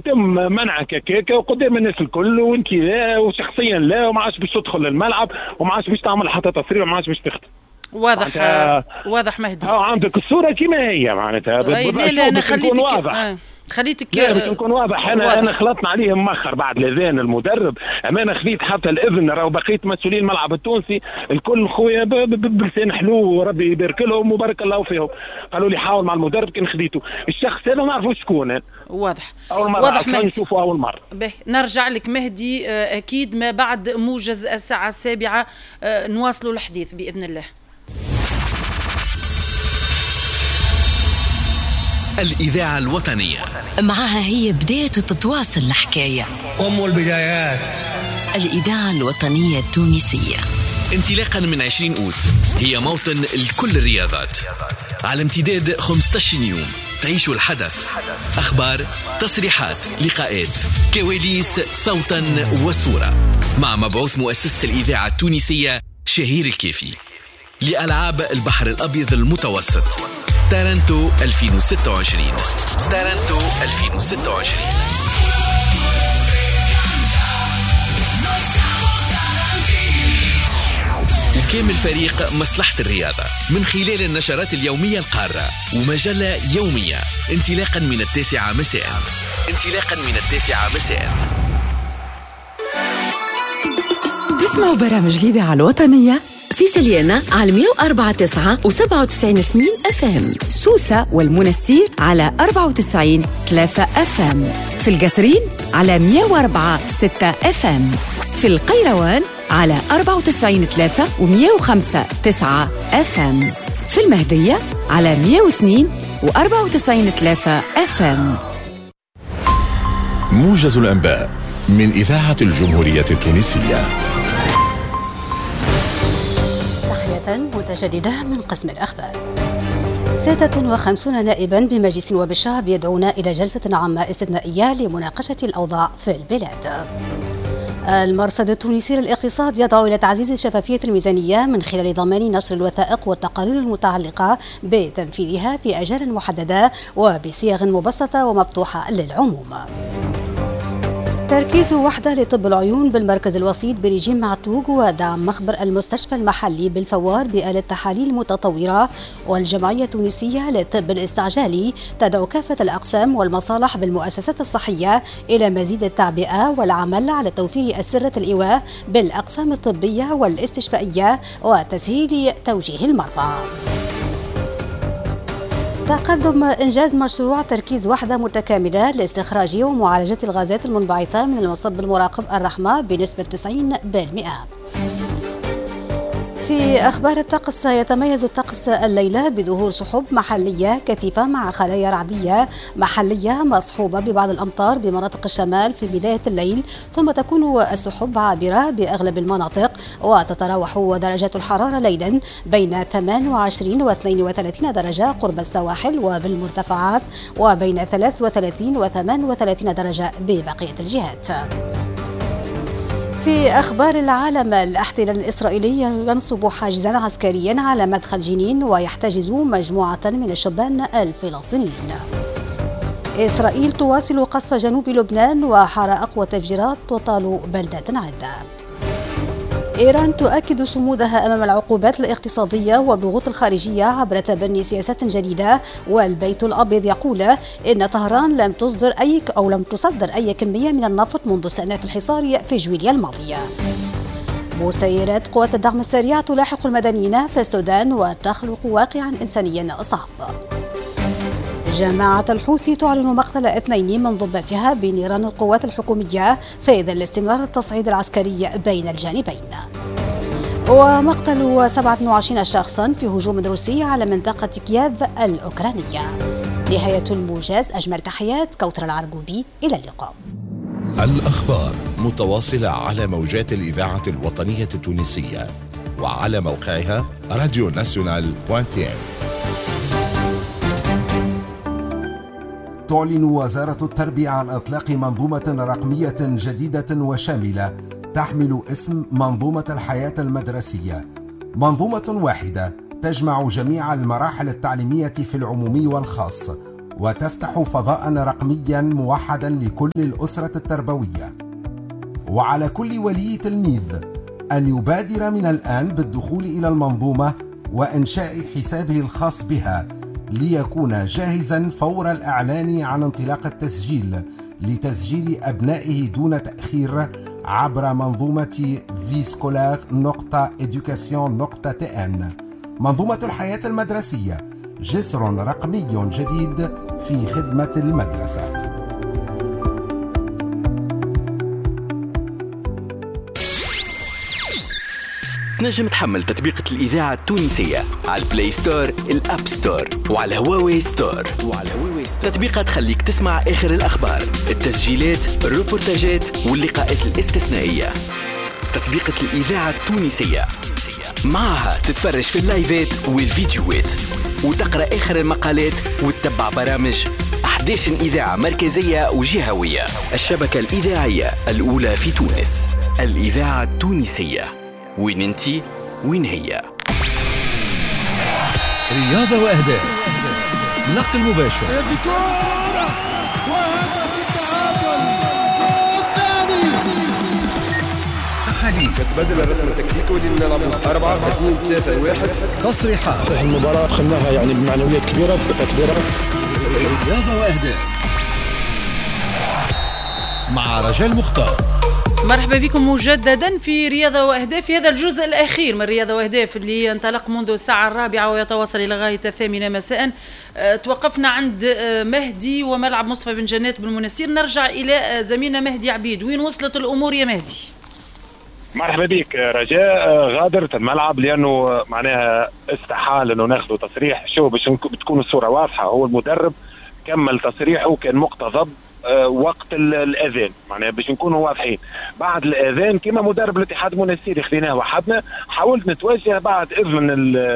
يتم منعك هكاك وقدام الناس الكل، وانت لا وشخصيا لا، وما عادش باش تدخل للملعب، وما عادش باش تعمل حتى تصريح، وما عادش باش تختم. واضح واضح مهدي. عندك الصورة كما هي معناتها. لا انا خليتك خليتك لا باش نكون واضح. انا خلطنا عليه مؤخر بعد الاذان المدرب، اما انا خذيت حتى الاذن، راهو بقيت مسؤولين الملعب التونسي الكل خويا بلسان حلو وربي يبارك لهم وبارك الله فيهم، قالوا لي حاول مع المدرب كان خذيته. الشخص هذا ما نعرفوش شكون، واضح واضح مهدي. نشوفه اول مره. نرجع لك مهدي اكيد ما بعد موجز الساعه 7 نواصلوا الحديث باذن الله. الإذاعة الوطنية معها هي بداية تتواصل الحكاية، أم البدايات. الإذاعة الوطنية التونسية انطلاقا من 20 أوت هي موطن لكل الرياضات، على امتداد 15 يوم تعيشوا الحدث، أخبار، تصريحات، لقاءات، كواليس صوتا وصورة، مع مبعوث مؤسسة الإذاعة التونسية شهير الكيفي لألعاب البحر الأبيض المتوسط تارنتو 2026. تارنتو 2026 وكامل فريق مصلحة الرياضة من خلال النشرات اليومية القارة ومجلة يومية انطلاقا من 9 مساء. تسمعوا برامج الإذاعة الوطنية في سليانة على 104.9 و97 FM، سوسة والمنستير على 94.3 FM، في القصرين على 104.6 FM، في القيروان على 94.3 و105.9 FM، في المهدية على 102 و94.3 FM. موجز الأنباء من إذاعة الجمهورية التونسية. متجددة من قسم الأخبار. 56 نائبا بمجلس نواب الشعب يدعون إلى جلسة عامة استثنائية لمناقشة الأوضاع في البلاد. المرصد التونسي للاقتصاد يدعو إلى تعزيز شفافية الميزانية من خلال ضمان نشر الوثائق والتقارير المتعلقة بتنفيذها في أجال محددة وبصيغ مبسطة ومفتوحة للعموم. تركيز وحدة لطب العيون بالمركز الوسيط بريجيم معتوق ودعم مخبر المستشفى المحلي بالفوار بآلة تحاليل متطورة. والجمعية التونسية للطب الاستعجالي تدعو كافة الأقسام والمصالح بالمؤسسات الصحية إلى مزيد التعبئة والعمل على توفير أسرة الإيواء بالأقسام الطبية والاستشفائية وتسهيل توجيه المرضى. تقدم إنجاز مشروع تركيز وحدة متكاملة لاستخراج ومعالجة الغازات المنبعثة من المصب المراقب الرحمة بنسبة 90%. في أخبار الطقس، يتميز الطقس الليلة بظهور سحب محلية كثيفة مع خلايا رعدية محلية مصحوبة ببعض الأمطار بمناطق الشمال في بداية الليل، ثم تكون السحب عابرة بأغلب المناطق، وتتراوح درجات الحرارة ليلا بين 28 و 32 درجة قرب السواحل وبالمرتفعات، وبين 33 و 38 درجة ببقية الجهات. في أخبار العالم، الاحتلال الإسرائيلي ينصب حاجزا عسكريا على مدخل جنين ويحتجز مجموعة من الشبان الفلسطينيين. إسرائيل تواصل قصف جنوب لبنان وحار أقوى تفجيرات تطال بلدات عدة. إيران تؤكد صمودها أمام العقوبات الاقتصادية والضغوط الخارجية عبر تبني سياسات جديدة. والبيت الأبيض يقول إن طهران لم تصدر أي كمية من النفط منذ استئناف الحصار في جويليا الماضية. مسيرات قوات الدعم السريع تلاحق المدنيين في السودان وتخلق واقعا إنسانيا صعب. جماعة الحوثي تعلن مقتل 2 من ضباطها بنيران القوات الحكومية في ظل استمرار التصعيد العسكري بين الجانبين. ومقتل 27 شخصا في هجوم روسي على منطقة كييف الأوكرانية. نهاية الموجز، أجمل تحيات كوثر العرقوبي، إلى اللقاء. الأخبار متواصلة على موجات الإذاعة الوطنية التونسية وعلى موقعها radionational.tn. تعلن وزارة التربية عن إطلاق منظومة رقمية جديدة وشاملة تحمل اسم منظومة الحياة المدرسية. منظومة واحدة تجمع جميع المراحل التعليمية في العمومي والخاص، وتفتح فضاء رقميا موحدا لكل الأسرة التربوية. وعلى كل ولي تلميذ أن يبادر من الآن بالدخول إلى المنظومة وإنشاء حسابه الخاص بها ليكون جاهزا فور الإعلان عن انطلاق التسجيل لتسجيل أبنائه دون تأخير عبر منظومة viscolar.education.tn. منظومة الحياة المدرسية، جسر رقمي جديد في خدمة المدرسة. تنجم تحمل تطبيقة الإذاعة التونسية على البلاي ستور، الأب ستور، وعلى هواوي ستور. تطبيقة تخليك تسمع آخر الأخبار، التسجيلات، الروبورتاجات واللقاءات الاستثنائية. تطبيقة الإذاعة التونسية معها تتفرج في اللايفات والفيديوهات وتقرأ آخر المقالات وتتبع برامج 11 إذاعة مركزية وجهوية. الشبكة الإذاعية الأولى في تونس، الإذاعة التونسية. وين انتي وين هي؟ رياضة وأهداف، نقل مباشر، تحاليل، تبدل الرسم التكتيكي ولينا نلعبوا 4-2-3-1. تصريحات، المباراة خلناها يعني بمعنويات كبيرة، بثقة كبيرة. رياضة وأهداف مع رجال مختار. مرحبا بكم مجددا في رياضة وأهداف، في هذا الجزء الأخير من رياضة وأهداف اللي انطلق منذ الساعة 4 ويتواصل إلى غاية 8 مساء. توقفنا عند مهدي وملعب مصطفى بن جنات بالمنستير. نرجع إلى زميلنا مهدي عبيد. وين وصلت الأمور يا مهدي؟ مرحبا بك رجاء. غادرت الملعب لأنه معناها استحال أنه ناخذ تصريح. شو باش تكون الصورة واضحة، هو المدرب كمل تصريحه كان مقتضب وقت الاذان، معناها باش نكونوا واضحين. بعد الاذان كما مدرب الاتحاد المنستيري خذيناه وحدنا، حاولت نتوجه بعد اذن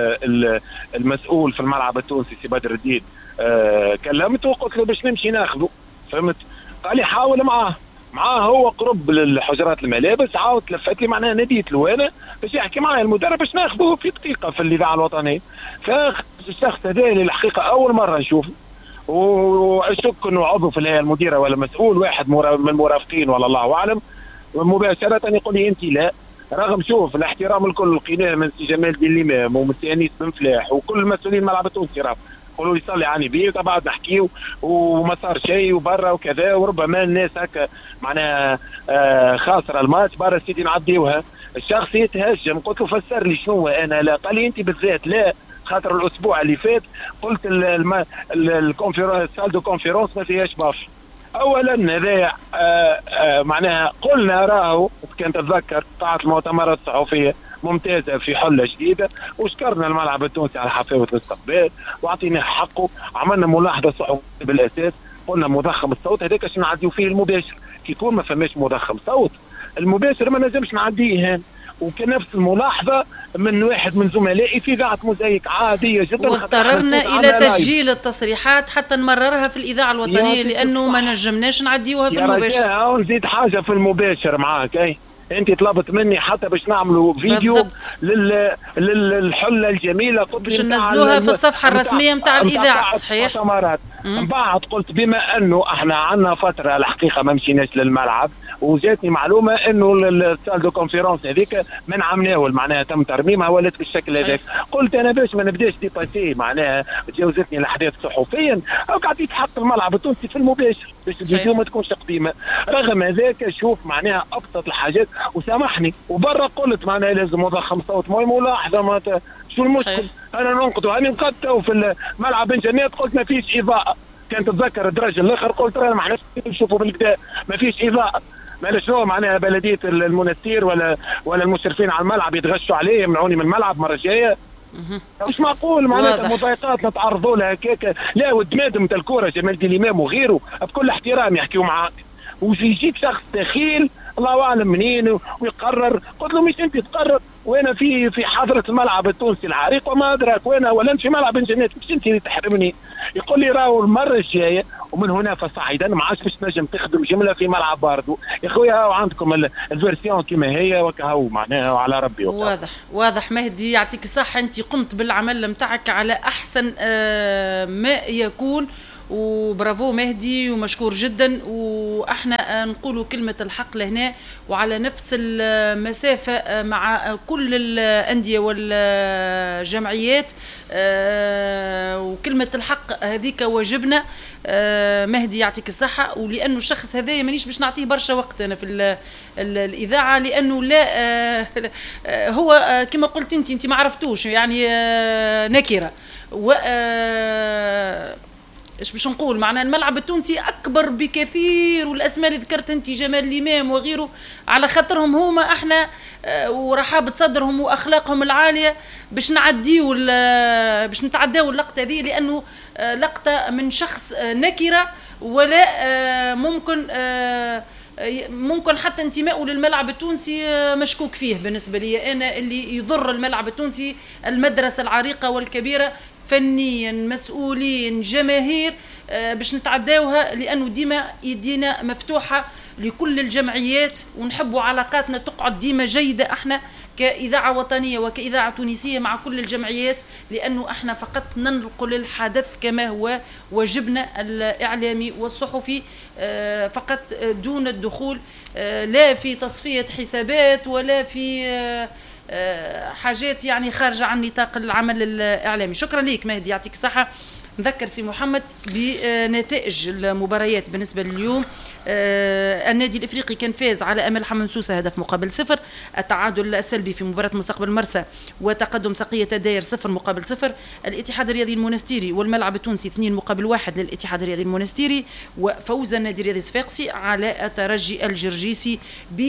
المسؤول في الملعب التونسي سي بدر الدين. كلمته وقلت له باش نمشي ناخذه، فهمت؟ قال لي حاول معاه هو قرب للحجرات الملابس. عاود لفت لي معناها نديت له انا باش يحكي معايا المدرب باش ناخذه في دقيقه في الاذاعه الوطنيه. فالشخص هذا الحقيقه اول مره نشوفه، واشك انه عضو في الهيئه المديره ولا مسؤول، واحد من المرافقين ولا الله اعلم، مباشره يقول لي انت لا. رغم شوف الاحترام الكل لقيناه من سي جمال الدين الامام ومن سي انيس بن فلاح وكل المسؤولين الملعب التونسي، يقولوا لي صلي عني بيه وتبعد نحكيو وما صار شيء وبرا وكذا، وربما الناس هكا معناها خاسره الماتش برا سيدي نعديوها. الشخص يتهجم، قلت له فسر لي شنو انا لا. قال لي انت بالذات لا، خاطر الاسبوع اللي فات قلت الكونفيرونس سال دو كونفيرونس ما فيهاش برشا. اولا هذا معناها قلنا راهو كان تتذكر قاعه المؤتمرات الصحفيه ممتازه في حله جديده، وشكرنا الملعب التونسي على حفاوه الاستقبال واعطيناه حقه. عملنا ملاحظه صحفيه بالاساس، قلنا مضخم الصوت هذاك باش نعديو فيه المباشر، كي يكون ما فماش مضخم صوت المباشر ما نجمش نعديه هان. وكان نفس الملاحظه من واحد من زملائي في اذاعه موزايك عاديه جدا، واضطررنا الى تسجيل التصريحات حتى نمررها في الاذاعه الوطنيه لانه ما نجمناش نعديوها في المباشر. يا نزيد حاجه في المباشر معاك، انت طلبت مني حتى باش نعملوا فيديو للحله الجميله باش ننزلوها في الصفحه الرسميه نتاع الاذاعه. صحيح. من بعد قلت بما انه احنا عندنا فتره الحقيقه ما مشيناش للملعب، وجاتني معلومه انه السال دو كونفيرونس هذيك من عمناول معناها تم ترميمها ولات بالشكل هذاك. قلت انا باش ما نبداش ديباسي معناها تجاوزتني الاحداث صحفيا، قاعد يتحط الملعب التونسي في المباشر باش الفيديو ما تكونش قديمه. رغم هذاك شوف معناها ابسط الحاجات، وسامحني وبرا قلت معناها لازم مضخم صوت ملاحظه شو المشكل؟ انا ننقضوا انا نقدته في الملعب بن جنات قلت ما فيش اضاءه. كان تتذكر الدرجه الاخر قلت راه ما احناش نشوفوا بالكدا ما فيش اضاءه. ما شنو معناها بلديه المنستير ولا المشرفين على الملعب يتغشوا عليه يمنعوني من الملعب المره الجايه؟ مش معقول معناتها المضايقات نتعرضوا لها هكاك. لا والدمادم تاع الكوره جمال الدين الامام وغيره بكل احترام يحكيوا معاك، ويجيك شخص دخيل الله اعلم منين ويقرر. قلت له مش انت تقرر، وانا في حضره الملعب التونسي العريق وما ادراك، وانا ولا انت في ملعب بن جنات مش انت اللي تحرمني. يقول لي راهو المره الجايه ومن هنا فصاعدا ما عادش باش تنجم تخدم جمله في ملعب باردو يا خويا. عندكم الفيرسيون كما هي وكهو معناها وعلى ربي وكهو. واضح مهدي يعطيك الصحه. انت قمت بالعمل نتاعك على احسن ما يكون، وبرافو مهدي ومشكور جدا. واحنا نقولوا كلمة الحق لهنا وعلى نفس المسافة مع كل الأندية والجمعيات، وكلمة الحق هذيك واجبنا. مهدي يعطيك الصحة، ولأنه الشخص هذا مانيش باش نعطيه برشا وقت أنا في الإذاعة، لأنه لا هو كما قلت انت ما عرفتوش يعني نكرة و ايش باش نقول، معناها الملعب التونسي اكبر بكثير، والاسماء اللي ذكرت انت جمال الامام وغيره على خاطرهم هما احنا ورحابه صدرهم واخلاقهم العاليه باش نعديو باش نتعداو اللقطه هذه، لانه لقطه من شخص نكره ولا ممكن حتى انتمائه للملعب التونسي مشكوك فيه. بالنسبه لي انا اللي يضر الملعب التونسي المدرسه العريقه والكبيره فنيا، مسؤولين، جماهير، باش نتعداوها، لأنه ديما يدينا مفتوحة لكل الجمعيات، ونحبوا علاقاتنا تقعد ديما جيدة احنا كإذاعة وطنية وكإذاعة تونسية مع كل الجمعيات، لأنه احنا فقط ننقل الحدث كما هو واجبنا الإعلامي والصحفي فقط، دون الدخول لا في تصفية حسابات ولا في حاجات يعني خارجة عن نطاق العمل الإعلامي. شكرا ليك مهدي يعطيك الصحة. نذكر سي محمد بنتائج المباريات بالنسبة لليوم. النادي الإفريقي كان فاز على أمل حمام سوسة هدف مقابل 0، التعادل السلبي في مباراة مستقبل مرسى وتقدم سقية الداير 0-0، الاتحاد الرياضي المونستيري والملعب التونسي 2-1 للاتحاد الرياضي المونستيري، وفوز النادي الرياضي صفاقسي على الترجي الجرجيسي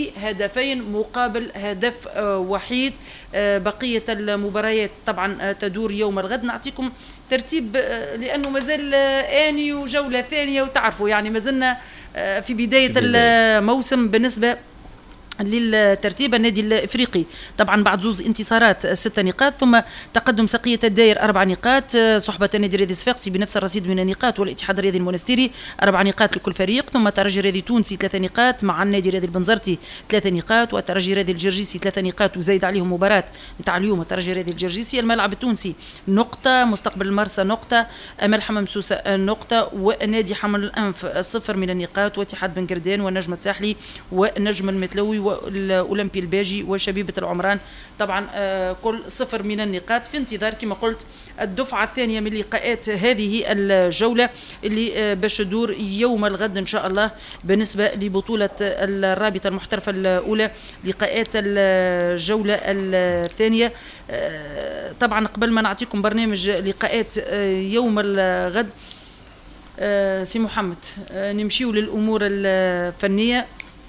ب2-1 وحيد. بقية المباريات طبعا تدور يوم الغد. نعطيكم ترتيب لأنه مازال آني وجولة ثانية، وتعرفوا يعني مازلنا في بداية الموسم. بالنسبة للترتيب النادي الإفريقي طبعا بعد زوز انتصارات 6 نقاط، ثم تقدم سقية الداير 4 نقاط، صحبة النادي الرياضي الصفاقسي بنفس الرصيد من النقاط، والاتحاد الرياضي المونستيري 4 نقاط لكل فريق، ثم الترجي الرياضي تونسي 3 نقاط مع النادي الرياضي البنزرتي 3 نقاط، والترجي الرياضي الجرجيسي 3 نقاط وزايد عليهم مباراة نتاع اليوم الترجي الرياضي الجرجيسي. الملعب التونسي نقطة، مستقبل المرسى نقطة، أمل حمام سوسة نقطة، ونادي حمل الأنف 0 من النقاط، واتحاد بن قردان والنجم الساحلي والنجم المثلوي والأولمبي الباجي وشبيبة العمران طبعا كل 0 من النقاط، في انتظار كما قلت الدفعة الثانية من لقاءات هذه الجولة اللي باش تدور يوم الغد إن شاء الله بالنسبة لبطولة الرابطة المحترفة الأولى، لقاءات الجولة الثانية. طبعا قبل ما نعطيكم برنامج لقاءات يوم الغد سي محمد نمشيو للأمور الفنية.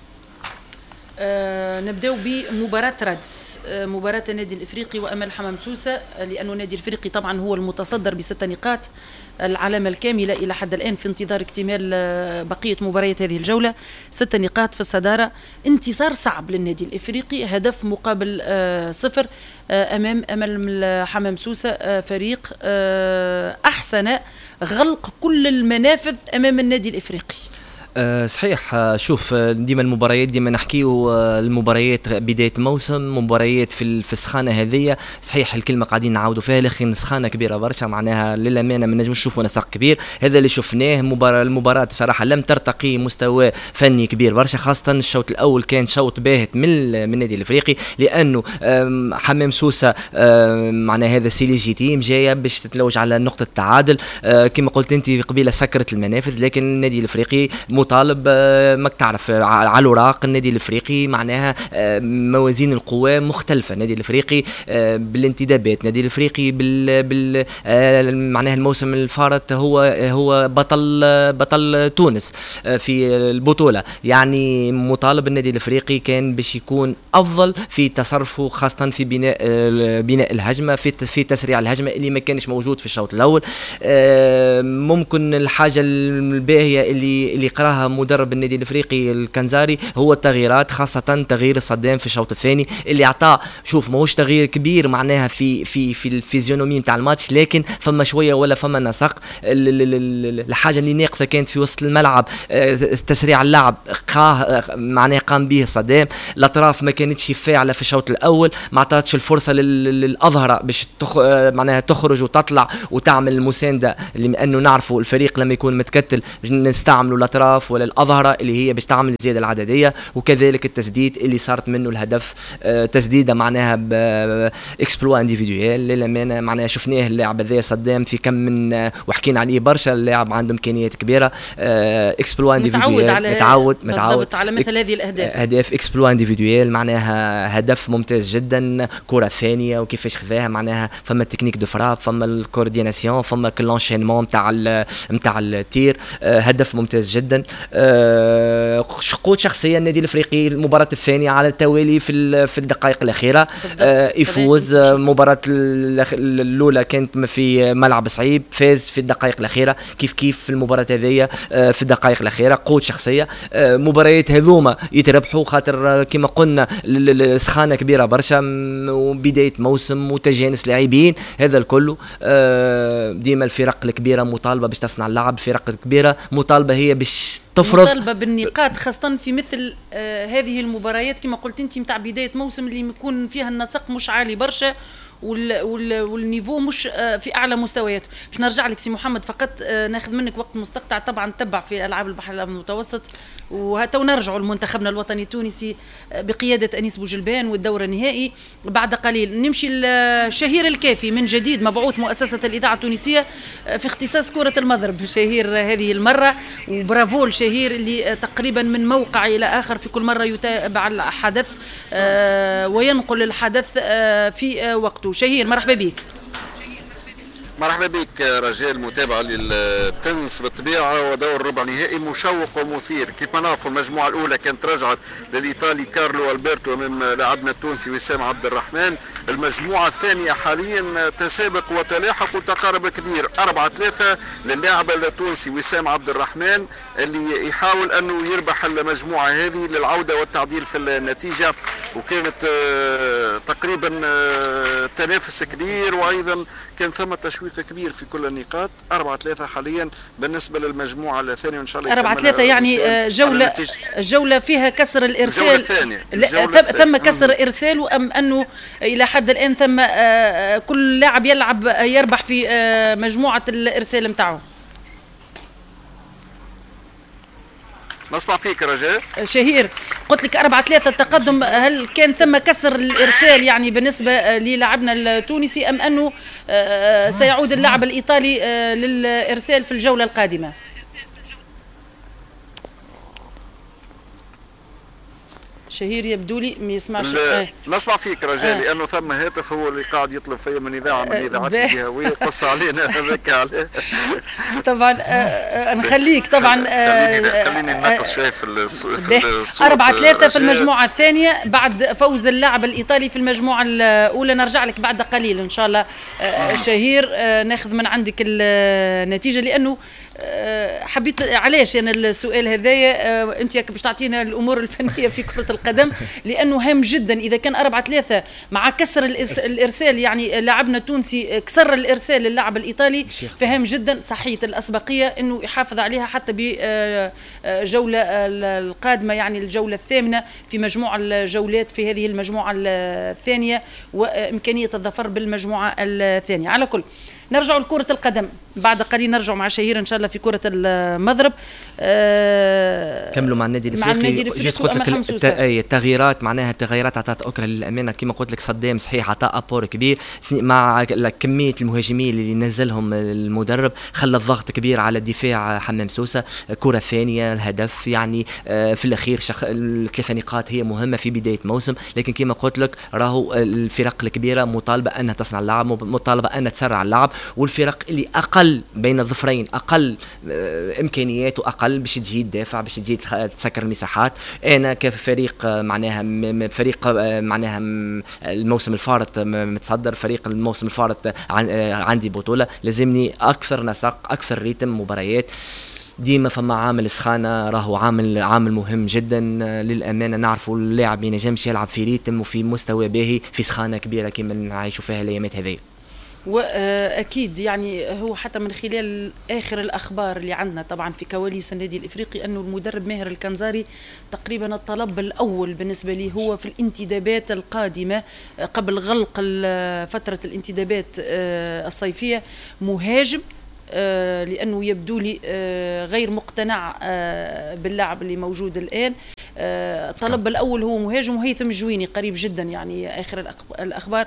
نبداو بمباراة رادس، مباراة النادي الإفريقي وأمل حمام سوسة، لأنه النادي الإفريقي طبعا هو المتصدر ب6 نقاط، العلامة الكاملة إلى حد الآن في انتظار اكتمال بقية مباريات هذه الجولة، 6 نقاط في الصدارة. انتصار صعب للنادي الإفريقي، هدف مقابل 0 أمام أمل حمام سوسة، فريق أحسن غلق كل المنافذ أمام النادي الإفريقي. صحيح. شوف ديما المباريات ديما نحكيو المباريات بداية موسم، مباريات في السخانة هذه، صحيح الكلمة قاعدين نعاودوا فيها، لكن سخانة كبيرة برشا، معناها للأمانة ما نجمش نشوفوا نسق كبير. هذا اللي شفناه. المباراة بصراحة لم ترتقي مستوى فني كبير برشا، خاصة الشوط الأول كان شوط باهت من النادي الإفريقي، لأنه حمام سوسة معناها هذا سيليجيتيم جاية باش تتلوج على نقطة التعادل، كما قلت أنت قبيلة سكرت المنافذ، لكن النادي الإفريقي مطالب ماك تعرف على الوراق. النادي الافريقي معناها موازين القوى مختلفه، النادي الافريقي بالانتدابات، النادي الافريقي معناها الموسم الفارط هو بطل تونس في البطوله، يعني مطالب النادي الافريقي كان باش يكون افضل في تصرفه، خاصه في بناء الهجمه، في تسريع الهجمه اللي ما كانش موجود في الشوط الاول. ممكن الحاجه الباهيه اللي قرأ يراه مدرب النادي الافريقي الكنزاري هو التغييرات، خاصه تغيير صدام في الشوط الثاني اللي عطاه. شوف ماهوش تغيير كبير معناها في الفيزيونومي نتاع الماتش، لكن فما شويه ولا فما نسق. الحاجه اللي ناقصه كانت في وسط الملعب تسريع اللعب، معناها قام به صدام. الاطراف ما كانتش فاعله في الشوط الاول، ما عطاتش الفرصه للاظهره باش معناها تخرج وتطلع وتعمل المسانده، لانه نعرفوا الفريق لما يكون متكتل نستعملوا الاطراف ولا الاظهره اللي هي باش تعمل الزياده العدديه. وكذلك التسديد اللي صارت منه الهدف تسديده معناها باكسبلوا انديفيدويال للامانه. معناها شفناه اللاعب هذا صدام في كم من وحكينا عليه برشا، اللاعب عنده امكانيات كبيره، اكسبلوا انديفيدويال متعود على مثل هذه اهداف اكسبلوا انديفيدويال، معناها هدف ممتاز جدا. كره ثانيه وكيفاش خذاها، معناها فما التكنيك دو فراب، فما الكورديناسيون، فما كلونشينمون نتاع التير، هدف ممتاز جدا. قود شخصيه النادي الافريقي المباراه الثانيه على التوالي في الدقائق الاخيره، يفوز. مباراه الاولى كانت في ملعب صعيب، فاز في الدقائق الاخيره، كيف في المباراه هذه في الدقائق الاخيره. قود شخصيه. مباريات هذوما يتربحوا خاطر كما قلنا سخانه كبيره برشا وبدايه موسم وتجانس لاعبين، هذا الكل. ديما الفرق الكبيره مطالبه باش تصنع اللعب، الفرق الكبيره مطالبه هي باش تفرض مطالبه بالنقاط، خاصه في مثل هذه المباريات كما قلت انت نتاع بدايه موسم اللي يكون فيها النسق مش عالي برشا والنيفو مش في اعلى مستوياته. باش نرجع لك سي محمد، فقط ناخذ منك وقت مستقطع طبعا تتبع في العاب البحر المتوسط، وهاتو نرجعوا لمنتخبنا الوطني التونسي بقياده انيس بوجلبان والدور النهائي بعد قليل. نمشي لشهير الكافي من جديد، مبعوث مؤسسه الاذاعه التونسيه في اختصاص كره المضرب. شهير هذه المره وبرافو الشهير اللي تقريبا من موقع الى اخر في كل مره يتابع الحدث وينقل الحدث في وقته. شهير مرحبا بك. مرحبا بك رجال. متابعة للتنس بالطبيعة ودور ربع نهائي مشوق ومثير. كيف ما نعرفوا المجموعة الأولى كانت رجعت للإيطالي كارلو ألبرتو أمام لاعبنا التونسي وسام عبد الرحمن. المجموعة الثانية حاليا تسابق وتلاحق وتقارب كبير، 4-3 للاعب التونسي وسام عبد الرحمن اللي يحاول أنه يربح المجموعة هذه للعودة والتعديل في النتيجة. وكانت تقريبا تنافس كبير، وأيضا كان ثم تشويق كبير في كل النقاط. 4-3 حاليا بالنسبه للمجموعه الثانيه، وان شاء الله 4-3 يعني جوله فيها كسر الارسال. ثم كسر ارسال، ام انه الى حد الان ثم كل لاعب يربح في مجموعه الارسال نتاعو؟ نسمع فيك رجاء. شهير، قلت لك 4-3 التقدم، هل كان ثم كسر الإرسال يعني بالنسبة للاعبنا التونسي، أم أنه سيعود اللاعب الإيطالي للإرسال في الجولة القادمة؟ شهير يبدو لي ما يسمعش. نسمع فيك رجاء لانه ثم هاتف هو اللي قاعد يطلب فيا من اذاعه من اذاعات الجهويه، قص علينا هذاك عليه. طبعا نخليك طبعا خليني ننقص شويه في الصوت. 4-3 في المجموعه الثانيه بعد فوز اللاعب الايطالي في المجموعه الاولى. نرجع لك بعد قليل ان شاء الله. شهير ناخذ من عندك النتيجه، لانه حبيت علاش انا السؤال هذايا، انت باش تعطينا الامور الفنيه في كره القدم، لانه هام جدا. اذا كان 4-3 مع كسر الارسال، يعني لاعبنا التونسي كسر الارسال للاعب الايطالي، فهام جدا صحيه الاسبقيه انه يحافظ عليها حتى بجوله القادمه، يعني الجوله الثامنه في مجموع الجولات في هذه المجموعه الثانيه، وامكانيه الظفر بالمجموعه الثانيه. على كل نرجع لكرة القدم بعد قليل، نرجع مع شهير إن شاء الله في كرة المضرب. كملوا مع النادي الافريقي. جيت قلت لك التغييرات، معناها التغييرات عطات أكرة للأمانة. كما قلت لك صدام صحيح عطى أبور كبير مع كمية المهاجمين اللي نزلهم المدرب، خلى الضغط كبير على الدفاع حمام سوسة. كرة ثانية، الهدف يعني في الأخير 3 نقاط هي مهمة في بداية موسم، لكن كما قلت لك راهو الفرق الكبيرة مطالبة أنها تصنع اللعب، مطالبة أنها تسرع اللعب، والفرق اللي اقل بين الظفرين اقل امكانيات واقل باش تجي تدافع، باش تجي تسكر المساحات. انا كفريق معناها معناها الموسم الفارط متصدر، فريق الموسم الفارط عندي بطولة، لازمني اكثر نسق، اكثر ريتم مباريات. ديما فما عامل سخانه راهو عامل مهم جدا للامانه. نعرفوا اللاعب ما ينجمش يلعب في ريتم وفي مستوى باهي في سخانه كبيره كما نعيشوا فيها الايامات هذه. واكيد يعني هو حتى من خلال اخر الاخبار اللي عندنا طبعا في كواليس النادي الافريقي انه المدرب ماهر الكنزاري تقريبا الطلب الاول بالنسبه لي هو في الانتدابات القادمه قبل غلق فتره الانتدابات الصيفيه مهاجم، لأنه يبدو لي غير مقتنع باللاعب اللي موجود الآن. الطلب الأول هو مهاجم، وهيثم الجويني قريب جدا يعني آخر الأخبار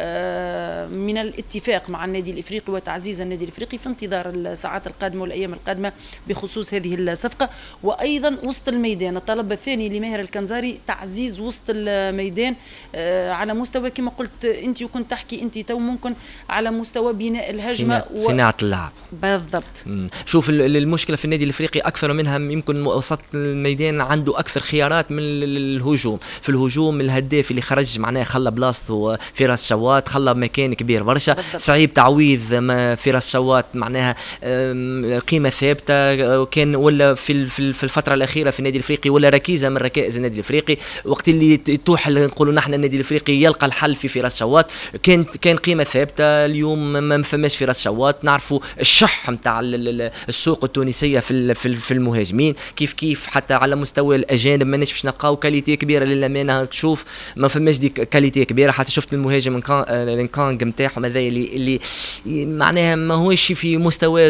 من الاتفاق مع النادي الإفريقي وتعزيز النادي الإفريقي في انتظار الساعات القادمة والأيام القادمة بخصوص هذه الصفقة. وأيضا وسط الميدان الطلب الثاني لماهر الكنزاري تعزيز وسط الميدان على مستوى كما قلت أنت وكنت تحكي أنت تو ممكن على مستوى بناء الهجمة صناعة اللعب بالضبط. شوف المشكله في النادي الافريقي اكثر منها يمكن وسط الميدان عنده اكثر خيارات من الهجوم. في الهجوم الهداف اللي خرج معناه خلى بلاصته فراس شوات، خلى مكان كبير برشا، صعيب تعويض فراس شوات معناها قيمه ثابته كان ولا في الفتره الاخيره في النادي الافريقي ولا ركيزه من ركائز النادي الافريقي. وقت اللي توح نقولوا نحن النادي الافريقي يلقى الحل في فراس شوات كان قيمه ثابته. اليوم ما فماش فراس شوات. نعرفوا الشح نتاع السوق التونسيه في المهاجمين كيف حتى على مستوى الاجانب ماناش باش نلقاو كاليتي كبيره للامانه. تشوف ما فماش دي كاليتي كبيره. حتى شفت المهاجم الكانغ نتاعهم هذا اللي معناها ما هوش في مستوى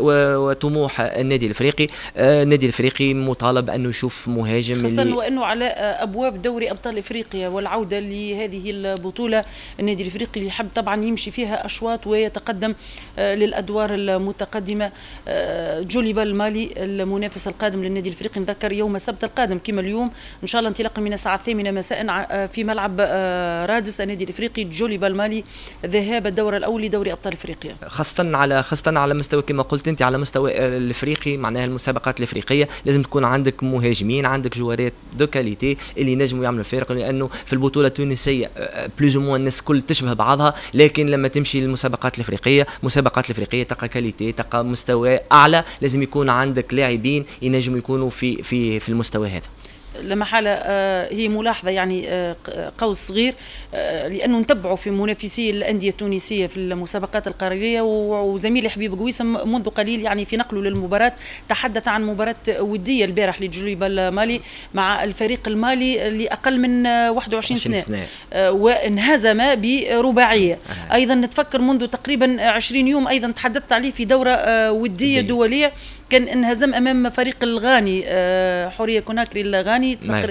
وطموح النادي الافريقي. النادي الافريقي مطالب انه يشوف مهاجم خاصه وانه على ابواب دوري ابطال افريقيا والعوده لهذه البطوله. النادي الافريقي اللي يحب طبعا يمشي فيها اشواط ويتقدم للادوار المتقدمة. جوليبا المالي المنافس القادم للنادي الافريقي نذكر يوم السبت القادم كما اليوم ان شاء الله انطلاقا من الساعه 8 مساء في ملعب رادس النادي الافريقي. جوليبا المالي ذهاب الدور الاول لدوري ابطال افريقيا، خاصه على مستوى كما قلت انت على مستوى الافريقي معناها المسابقات الافريقيه لازم تكون عندك مهاجمين، عندك جوارات دو كاليتي اللي ينجموا يعملوا الفارق. لانه في البطوله التونسيه بلوز مو الناس كل تشبه بعضها، لكن لما تمشي للمسابقات الافريقيه تلقى كاليتي تلقى مستوى اعلى. لازم يكون عندك لاعبين ينجموا يكونوا في المستوى هذا. لما حالة هي ملاحظة يعني قوس صغير لأنه نتبعوا في منافسي الأندية التونسية في المسابقات القارية. وزميلي حبيب قويسم منذ قليل يعني في نقله للمباراة تحدث عن مباراة ودية البارح لجوليبا المالي مع الفريق المالي لأقل من 21 سنة وانهزم برباعية. أيضا نتفكر منذ تقريبا 20 يوم أيضا تحدثت عليه في دورة ودية دولية كان انهزم امام فريق الغاني حوريه كوناكري الغاني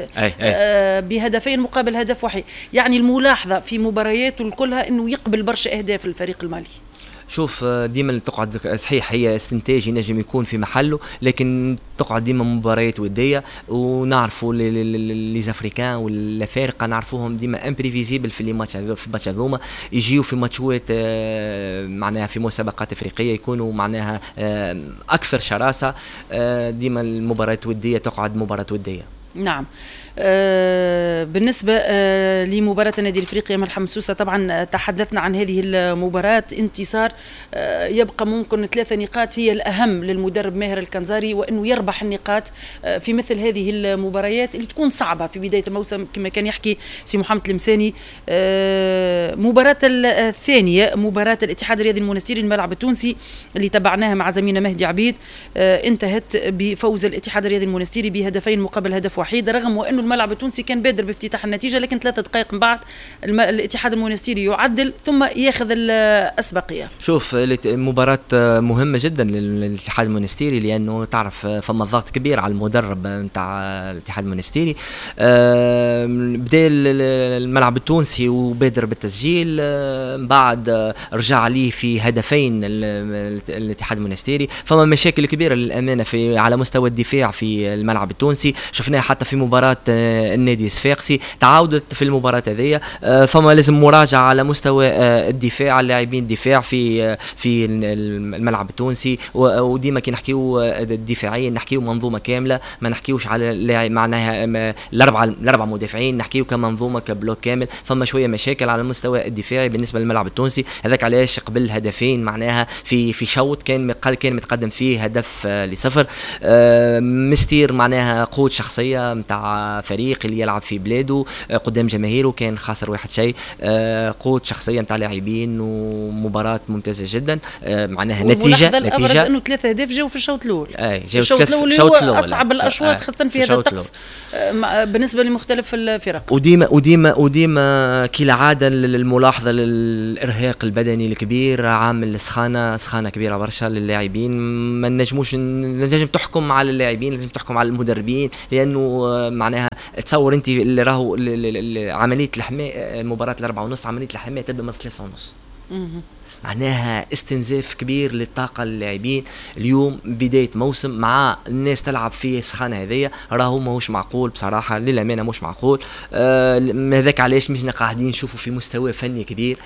بهدفين مقابل هدف واحد. يعني الملاحظه في مبارياته كلها انه يقبل برشا اهداف الفريق المالي. شوف ديما تقعد صحيح هي استنتاج ينجم يكون في محله، لكن تقعد ديما مباريات وديه. ونعرفوا لي زافريكان والافارقه نعرفوهم ديما امبريفيزيبل في الماتش هذوما يجيو في ماتشات معناها في مسابقات افريقيه يكونوا معناها اكثر شراسه. ديما المباريات وديه تقعد مباراه وديه. نعم. بالنسبة لمباراة النادي الافريقي مع الحمسوسة طبعا تحدثنا عن هذه المباراة. انتصار يبقى ممكن 3 نقاط هي الأهم للمدرب ماهر الكنزاري، وأنه يربح النقاط في مثل هذه المباريات اللي تكون صعبة في بداية الموسم كما كان يحكي سي محمد المساني. مباراة الثانية مباراة الاتحاد الرياضي المنستيري الملعب التونسي اللي تبعناها مع زميلنا مهدي عبيد انتهت بفوز الاتحاد الرياضي المنستيري بهدفين مقابل هدف وحيد، رغم وأنه الملعب التونسي كان بادر بافتتاح النتيجة، لكن 3 دقائق من بعد الاتحاد المنستيري يعدل ثم ياخذ الأسبقية. شوف مباراة مهمة جدا للاتحاد المنستيري لأنه تعرف فما ضغط كبير على المدرب نتاع الاتحاد المنستيري. بدا الملعب التونسي وبادر بالتسجيل، بعد رجع ليه في هدفين الاتحاد المنستيري. فما مشاكل كبيرة للأمانة على مستوى الدفاع في الملعب التونسي. شفناها حتى حتى في مباراة النادي الصفاقسي تعاودت في المباراة هذه. فما لازم مراجعة على مستوى الدفاع، اللاعبين الدفاع في الملعب التونسي. وديما كي نحكيو الدفاعيا نحكيو منظومة كاملة، ما نحكيوش على لاعب معناها الأربع مدافعين، نحكيو كمنظومة كبلوك كامل. فما شوية مشاكل على المستوى الدفاعي بالنسبة للملعب التونسي. هذاك علاش قبل هدفين معناها في شوط كان متقدم فيه هدف ل0. مستير معناها قوة شخصية متاع فريق اللي يلعب في بلاده قدام جماهيره، كان خاسر 1-0. قوة شخصية متاع لاعبين ومباراة ممتازة جدا. معناها نتيجة الأبرز انه 3 أهداف جاوا في الشوط الأول. الشوط الأول هو أصعب الأشواط خاصة في هذا الطقس بالنسبة لمختلف الفرق. وديما كالعادة الملاحظة للإرهاق البدني الكبير عامل سخانة كبيرة برشا للاعبين. ما نجم تحكم على اللاعبين، لازم تحكم على المدربين، لأنه معناها تصور أنت اللي راهو عملية الحماية مباراة 4:30 عملية الحماية تبدأ من 3:30. معناها استنزاف كبير للطاقة للاعبين. اليوم بداية موسم مع الناس تلعب فيه سخانة هذية راهو ماهوش معقول بصراحة، للأمانة مش معقول. هذاك علاش مشنا قاعدين نشوفوا في مستوى فني كبير،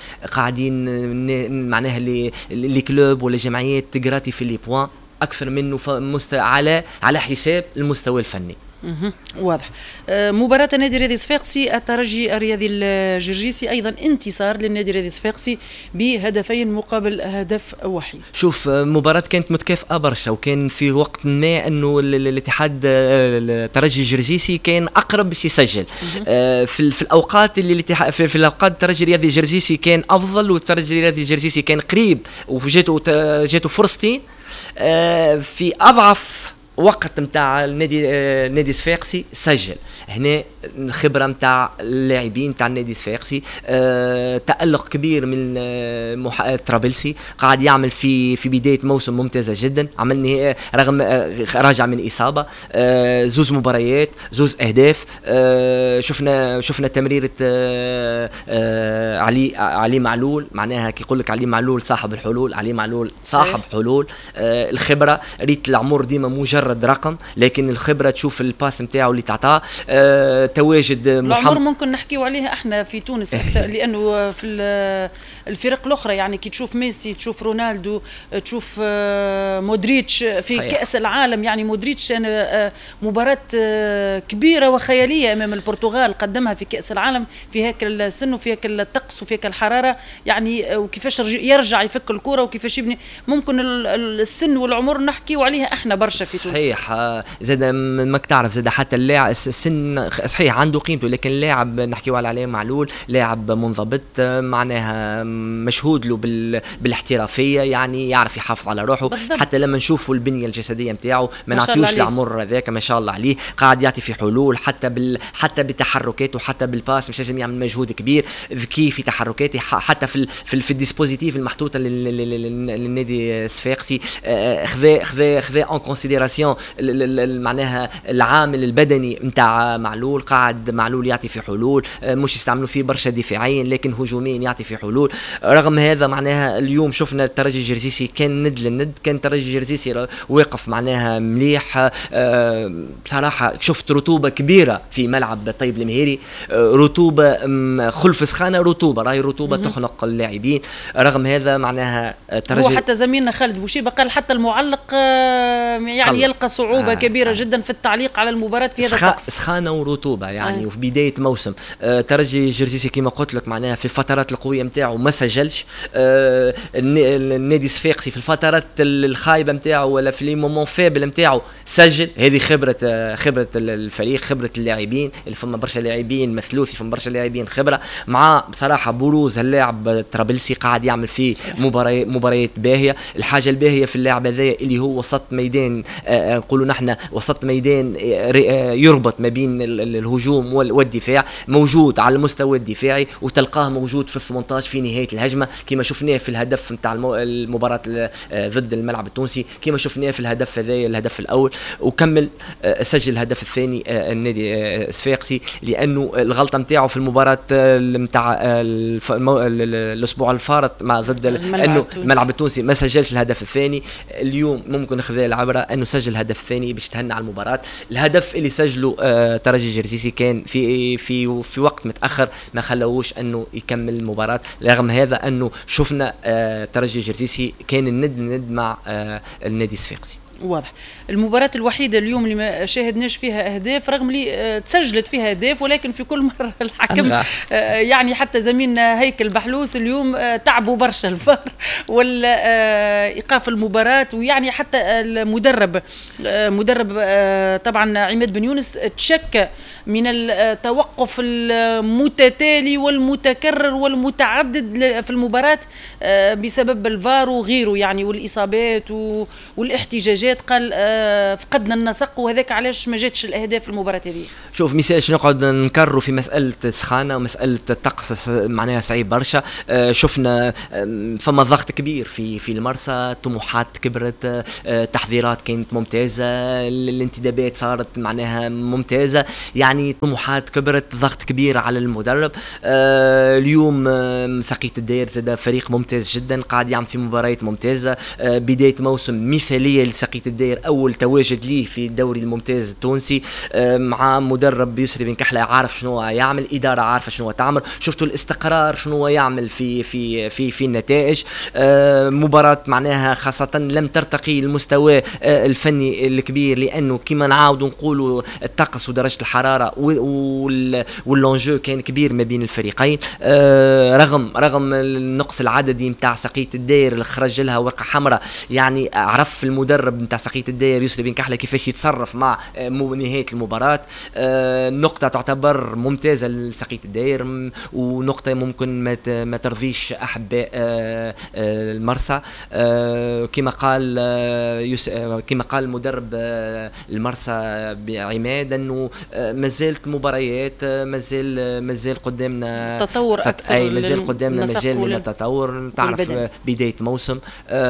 قاعدين معناها اللي كلوب ولا جمعيات تقراتي في لي بوان أكثر منه على حساب المستوى الفني. واضح. مباراة النادي الرياضي الصفاقسي الترجي الرياضي الجرجيسي أيضا انتصار للنادي الرياضي الصفاقسي بهدفين مقابل هدف وحيد. شوف مباراة كانت متكافئة برشا، وكان في وقت ما أنه الاتحاد الترجي الجرجيسي كان أقرب باش يسجل. في الأوقات اللي في الأوقات الترجي الرياضي الجرجيسي كان أفضل، والترجي الرياضي الجرجيسي كان قريب وجاته فرصتين. في أضعف وقت متاع النادي الصفاقسي سجل. هنا الخبرة متاع اللاعبين تاع النادي الصفاقسي، تألق كبير من طرابلسي قاعد يعمل في بداية موسم ممتازة جدا. عملني رغم راجع من إصابة، 2 مباريات 2 أهداف. شفنا تمريرة علي معلول، معناها كي يقول لك علي معلول صاحب الحلول، علي معلول صاحب حلول. الخبرة ريت العمر ديما مجرد رقم، لكن الخبرة تشوف الباس متاعه اللي تعطاه. تواجد العمر ممكن نحكيو عليها احنا في تونس اكثر، لانه في الفرق الاخرى يعني كي تشوف ميسي، تشوف رونالدو، تشوف مودريتش في صحيح. كأس العالم يعني مودريتش مباراة كبيرة وخيالية امام البرتغال قدمها في كأس العالم في هيك السن وفي هيك الطقس وفي هيك الحرارة يعني، وكيفاش يرجع يفك الكرة وكيفاش يبني. ممكن السن والعمر نحكيو عليها احنا برشا في تونس. صحيح. زاد ماك تعرف زاد حتى اللاعب السن صحيح عنده قيمته، لكن لاعب نحكيو على عليه معلول لاعب منضبط، معناها مشهود له بالاحترافيه، يعني يعرف يحافظ على روحه بالضبط. حتى لما نشوفوا البنيه الجسديه نتاعو ما نعطيوش العمر هذاك ما شاء الله عليه، قاعد يعطي في حلول حتى بتحركاته، حتى بالباس مش لازم يعمل مجهود كبير، ذكي في تحركاته، حتى في الديسبوزيتيف المحطوطه للنادي الصفاقسي. خذا اون كونسيديراسيون معناها العامل البدني نتاع معلول. قاعد معلول يعطي في حلول، مش يستعملوا فيه برشا دفاعيا لكن هجوميا يعطي في حلول. رغم هذا معناها اليوم شفنا الترجي الجرزيسي كان ند للند، كان الترجي الجرزيسي واقف معناها مليح. بصراحه شفت رطوبه كبيره في ملعب طيب المهيري، رطوبه خلف سخانه، راهي رطوبه تخنق اللاعبين. رغم هذا معناها الترجي هو حتى زميلنا خالد بوشيبه قال حتى المعلق يعني يلقى صعوبه كبيره جدا في التعليق على المباراه في هذا الطقس، سخانه ورطوبه يعني. وفي بدايه موسم ترجي الجرزيسي كما قلت لك معناها في الفترات القويه نتاعو ما سجلش. النادي الصفاقسي في الفترات الخايبه نتاعو ولا في لي مومون فيبل نتاعو سجل. هذه خبره الفريق، خبره اللاعبين اللي فما برشا لاعبين مثلوثي، فما برشا لاعبين خبره مع بصراحه بروز اللاعب طرابلسي قاعد يعمل فيه مباريات باهيه. الحاجه الباهيه في اللاعب هذا اللي هو وسط ميدان، نقولوا نحن وسط ميدان يربط ما بين الهجوم والدفاع، موجود على المستوى الدفاعي وتلقاه موجود في 18 في نهايه الهجمه كما شفناه في الهدف نتاع المباراه ضد الملعب التونسي، كما شفناه في الهدف هذا الهدف الاول، وكمل سجل الهدف الثاني النادي الصفاقسي، لانه الغلطه نتاعو في المباراه نتاع الاسبوع الفارط مع ضد انه الملعب التونسي ما سجلش الهدف الثاني. اليوم ممكن ناخذ العبره انه سجل سجل هدف ثاني باش تهنى على المباراة. الهدف اللي سجله ترجي جرزيسي كان في وقت متأخر ما خلوش انه يكمل المباراة. رغم هذا انه شفنا ترجي جرزيسي كان الند مع النادي الصفاقسي. واضح. المباراة الوحيدة اليوم اللي ما شاهدناش فيها أهداف، رغم لي تسجلت فيها أهداف، ولكن في كل مرة الحكم يعني حتى زميلنا هيكل بحلوس اليوم تعبوا برشا الفار ولا إيقاف المباراة، ويعني حتى المدرب طبعا عماد بن يونس تشكى من التوقف المتتالي والمتكرر والمتعدد في المباراة بسبب الفار وغيره يعني، والإصابات والاحتجاجات. قال فقدنا النسق، وهذاك علاش ما جاتش الاهداف في المباراه هذه. شوف مثال نقعد نكرروا في مساله سخانه ومساله الطقس معناها صعيب برشا. شفنا فما ضغط كبير في المرسى، طموحات كبرت، تحضيرات كانت ممتازه، الانتدابات صارت معناها ممتازه، يعني طموحات كبرت، ضغط كبير على المدرب. اليوم سقيت الداير زاد فريق ممتاز جدا قاعد يعمل في مباريات ممتازه، بدايه موسم مثاليه لسقيت الداير، اول تواجد ليه في الدوري الممتاز التونسي، مع مدرب يسري بن كحله عارف شنو يعمل، اداره عارفه شنو تعمل، شفتوا الاستقرار شنو يعمل في النتائج. مباراه معناها خاصه لم ترتقي المستوى الفني الكبير، لانه كما نعاودوا نقولوا الطقس ودرجه الحراره واللونجو كان كبير ما بين الفريقين. رغم النقص العددي نتاع سقيت الداير اللي خرج لها ورقه حمراء، يعني عرف المدرب نتاع سقيت الداير يسري بن كحله كيفاش يتصرف مع نهايه المباراه. نقطه تعتبر ممتازه لسقيت الداير، ونقطه ممكن ما ترضيش احباء المرسى. كما قال المدرب المرسى بعماد انه مازالت مباريات، مازال قدامنا تطور اكثر، مازال قدامنا مجال من التطور. تعرف بدايه موسم،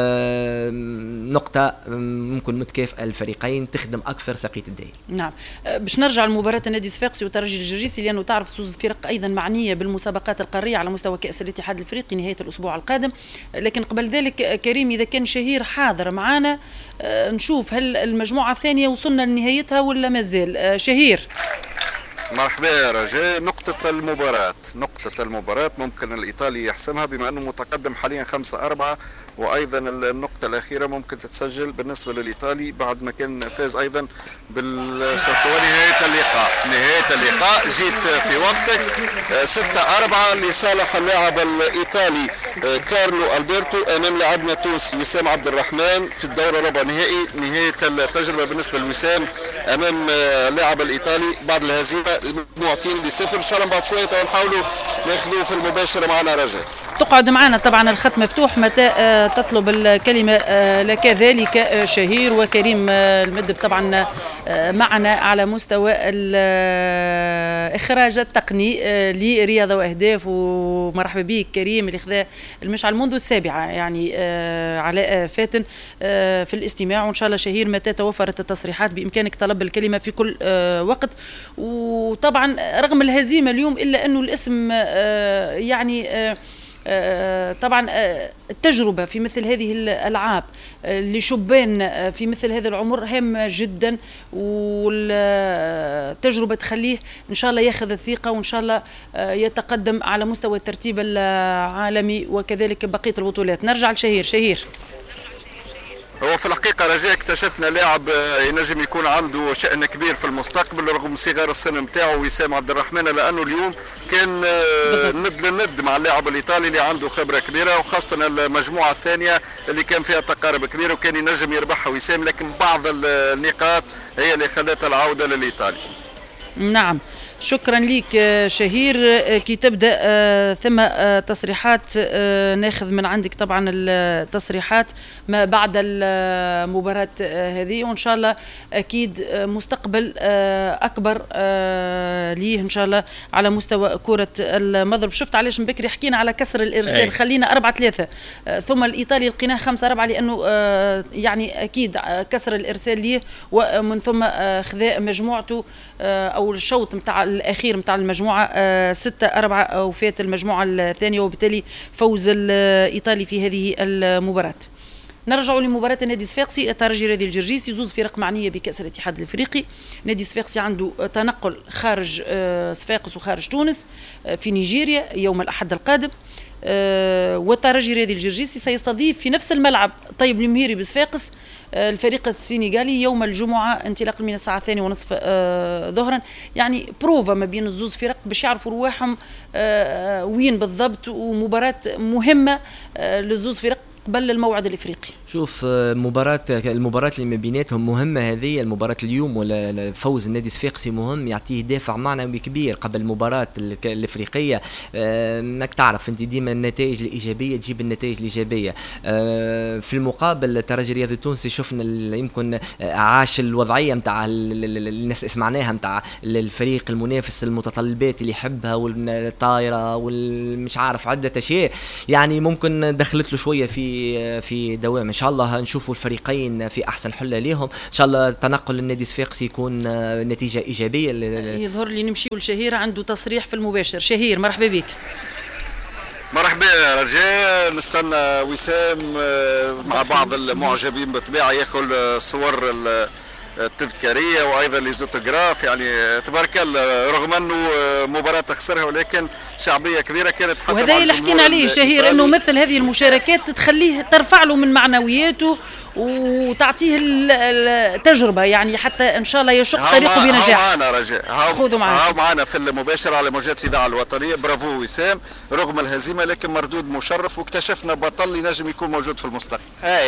نقطه ممكن متكافئه الفريقين تخدم اكثر سقيت الداير. نعم. باش نرجع لمباراه النادي الصفاقسي وترجي الجرجيسي، لانه تعرف سوز فرق ايضا معنيه بالمسابقات القاريه على مستوى كاس الاتحاد الافريقي نهايه الاسبوع القادم. لكن قبل ذلك كريم، اذا كان شهير حاضر معنا نشوف هل المجموعه الثانيه وصلنا لنهايتها ولا مازال. شهير، مرحبا يا رجاء. نقطة المباراة ممكن الإيطالي يحسمها بما أنه متقدم حاليا 5-4، وأيضا النقطة الأخيرة ممكن تتسجل بالنسبة للإيطالي بعد ما كان فاز أيضا بالشوط. ونهاية اللقاء جيت في وقتك. 6-4 لصالح اللاعب الإيطالي كارلو ألبرتو أمام لاعبنا التونسي وسام عبد الرحمن في الدورة ربع نهائي. نهاية التجربة بالنسبة لوسام أمام اللاعب الإيطالي بعد الهزيمة مجموعتين ل0. إن شاء الله بعد شوية ونحاولوا ناخذوه في المباشرة معنا رجاء. تقعد معنا طبعا، الخط مفتوح متى تطلب الكلمة لك ذلك شهير. وكريم المدب طبعا معنا على مستوى الإخراج التقني لرياضة وأهداف. ومرحبا بك كريم اللي خذا المشعل منذ 7 يعني علاء فاتن في الاستماع. وإن شاء الله شهير متى توفرت التصريحات بإمكانك طلب الكلمة في كل وقت. وطبعا رغم الهزيمة اليوم إلا أنه الاسم يعني طبعا التجربة في مثل هذه الألعاب لشبان في مثل هذا العمر هامة جدا، والتجربة تخليه إن شاء الله ياخذ الثقة، وإن شاء الله يتقدم على مستوى الترتيب العالمي وكذلك بقية البطولات. نرجع لشهير. هو في الحقيقة رجاء اكتشفنا لاعب ينجم يكون عنده شأن كبير في المستقبل رغم صغار السن نتاعو وسام عبد الرحمن، لأنه اليوم كان ند للند مع اللاعب الإيطالي اللي عنده خبرة كبيرة، وخاصة المجموعة الثانية اللي كان فيها تقارب كبير وكان ينجم يربحها وسام، لكن بعض النقاط هي اللي خلتها العودة للإيطالي. نعم، شكرا لك شهير. كي تبدأ ثم تصريحات ناخذ من عندك طبعا التصريحات ما بعد المباراة هذه، وإن شاء الله أكيد مستقبل أكبر ليه إن شاء الله على مستوى كرة المضرب. شفت علاش من بكري حكينا على كسر الإرسال، خلينا 4-3 ثم الإيطالي لقيناه 5-4 لأنه يعني أكيد كسر الإرسال ليه، ومن ثم خذا مجموعته أو الشوط متاع الأخير متاع المجموعة 6-4 وفات المجموعة الثانية، وبالتالي فوز الإيطالي في هذه المباراة. نرجعوا لمباراة النادي الصفاقسي الترجي الرياضي الجرجيسي، زوز فرق معنية بكأس الاتحاد الافريقي. نادي الصفاقسي عنده تنقل خارج صفاقس وخارج تونس في نيجيريا يوم الأحد القادم، والترجي الرياضي الجرجيسي سيستضيف في نفس الملعب طيب المهيري بصفاقس الفريق السنغالي يوم الجمعة انطلاقا من الساعة 2:30 ظهرا. يعني بروفا ما بين الزوز فرق باش يعرفوا رواحهم وين بالضبط، ومباراة مهمة للزوز فرق قبل الموعد الافريقي. شوف المباراة اللي ما بيناتهم مهمة، هذه المباراة اليوم ولا فوز النادي الصفاقسي مهم، يعطيه دافع معنوي كبير قبل المباراة الافريقية. انك تعرف انت ديما النتائج الايجابية تجيب النتائج الايجابية. في المقابل الترجي الرياضي التونسي شفنا يمكن عاش الوضعية نتاع الناس سمعناها نتاع الفريق المنافس، المتطلبات اللي يحبها والطايرة والمش عارف عدة اشياء، يعني ممكن دخلت له شوية في دوام. ان شاء الله نشوفوا الفريقين في احسن حله ليهم، ان شاء الله تنقل النادي الصفاقسي يكون نتيجه ايجابيه. يظهر لي نمشي لشهير عنده تصريح في المباشر. شهير مرحبا بك. مرحبا يا رجال، نستنى وسام مع بعض المعجبين بالطبيعه ياخذ صور التذكاريه وايضا ليزوتوغراف، يعني تبارك الله رغم انه مباراه تخسرها ولكن شعبيه كبيره كانت حتى وهذا اللي حكينا عليه شهير، انه مثل هذه المشاركات تخليه ترفع له من معنوياته وتعطيه التجربه، يعني حتى ان شاء الله يشق طريقه بنجاح. معنا رجاء، خذوا معنا في المباشر على موجات الاذاعه الوطنيه. برافو وسام، رغم الهزيمه لكن مردود مشرف، واكتشفنا بطل ينجم يكون موجود في المستقبل.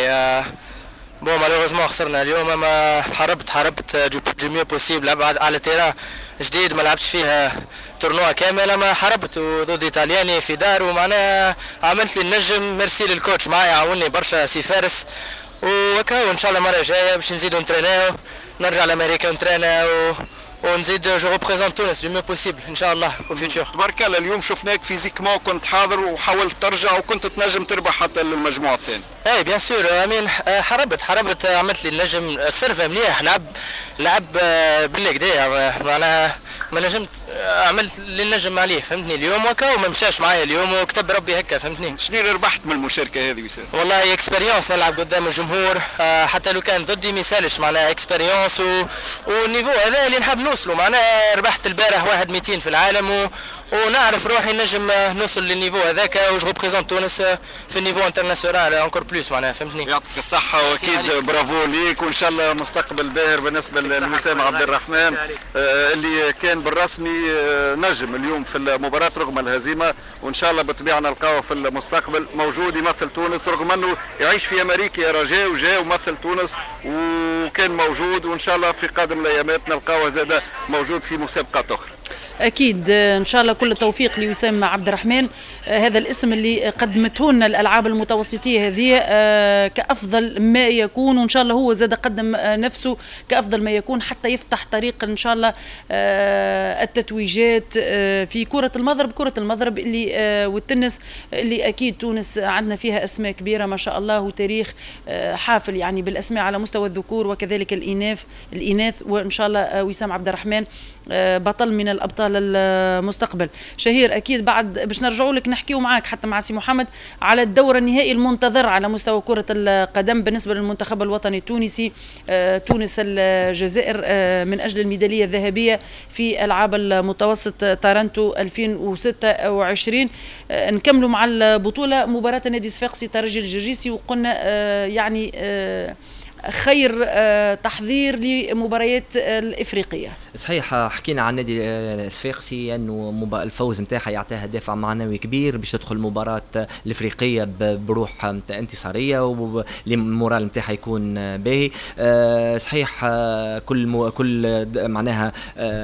بون مالوغوزمون خسرنا اليوم، اما حاربت جو ميو بوسيبل على تيران جديد ما لعبتش فيها تورنوا كامل، اما حاربت وضد ايطالياني في دار، ومعناها عملت لي النجم. ميرسي للكوتش معايا عاوني برشا سي فارس، وهكا وان شاء الله المره الجايه باش نزيدو نتريناو، نرجع لامريكا نتريناو ونزيد جو ريبريزونت تونس جو ميو بوسيبل ان شاء الله في الفيوتشر. تبارك الله اليوم شفناك فيزيكمون كنت حاضر وحاولت ترجع وكنت تنجم تربح حتى للمجموعه الثانيه. اي بيان سور امين، حاربت عملت لي النجم. السيرف مليح، لعب بالكدا معناها ما نجمت، عملت لي النجم عليه فهمتني اليوم وكا، وما مشاش معايا اليوم وكتب ربي هكا فهمتني. شنو اللي ربحت من المشاركه هذه وسام؟ والله اكسبيريونس، نلعب قدام الجمهور حتى لو كان ضدي ما يسالش، معناها اكسبيريونس والنيفو هذا اللي نحب نوصلوا. معناها ربحت البارح 1-200 في العالم ونعرف روحي نجم نوصل للنيفو هذاك، وجو ريبريزونت تونس في النيفو انترناسيونال انكور بلوس معناها فهمتني. يعطيك الصحه واكيد برافو ليك، وان شاء الله مستقبل باهر بالنسبه لوسام عبد الرحمن اللي كان بالرسمي نجم اليوم في المباراه رغم الهزيمه، وان شاء الله بالطبيعه نلقاه في المستقبل موجود يمثل تونس، رغم انه يعيش في امريكا يا رجاء وجاء ومثل تونس وكان موجود، وان شاء الله في قادم الايامات نلقاه زاد موجود في مسابقات اخرى. اكيد ان شاء الله كل التوفيق لوسام عبد الرحمن، هذا الاسم اللي قدمته لنا الالعاب المتوسطيه هذه كافضل ما يكون، وان شاء الله هو زاد قدم نفسه كافضل ما يكون حتى يفتح طريق ان شاء الله التتويجات في كره المضرب اللي والتنس اللي اكيد تونس عندنا فيها اسماء كبيره ما شاء الله، وتاريخ حافل يعني بالاسماء على مستوى الذكور وكذلك الاناث، وان شاء الله وسام عبد الرحمن بطل من الابطال المستقبل. شهير اكيد بعد باش نرجعوا لك نحكيوا معاك حتى مع سي محمد على الدور النهائي المنتظر على مستوى كره القدم بالنسبه للمنتخب الوطني التونسي، تونس الجزائر من اجل الميداليه الذهبيه في العاب المتوسط طارنتو 2026. نكملوا مع البطوله، مباراه النادي الصفاقسي ترجي الجرجيسي، وقلنا يعني خير تحضير لمباريات الافريقيه. صحيح حكينا عن النادي الصفاقسي انه الفوز نتاعها يعطيها دافع معنوي كبير باش تدخل المباراه الافريقيه بروح انتصاريه والمورال نتاعها يكون باهي. صحيح كل معناها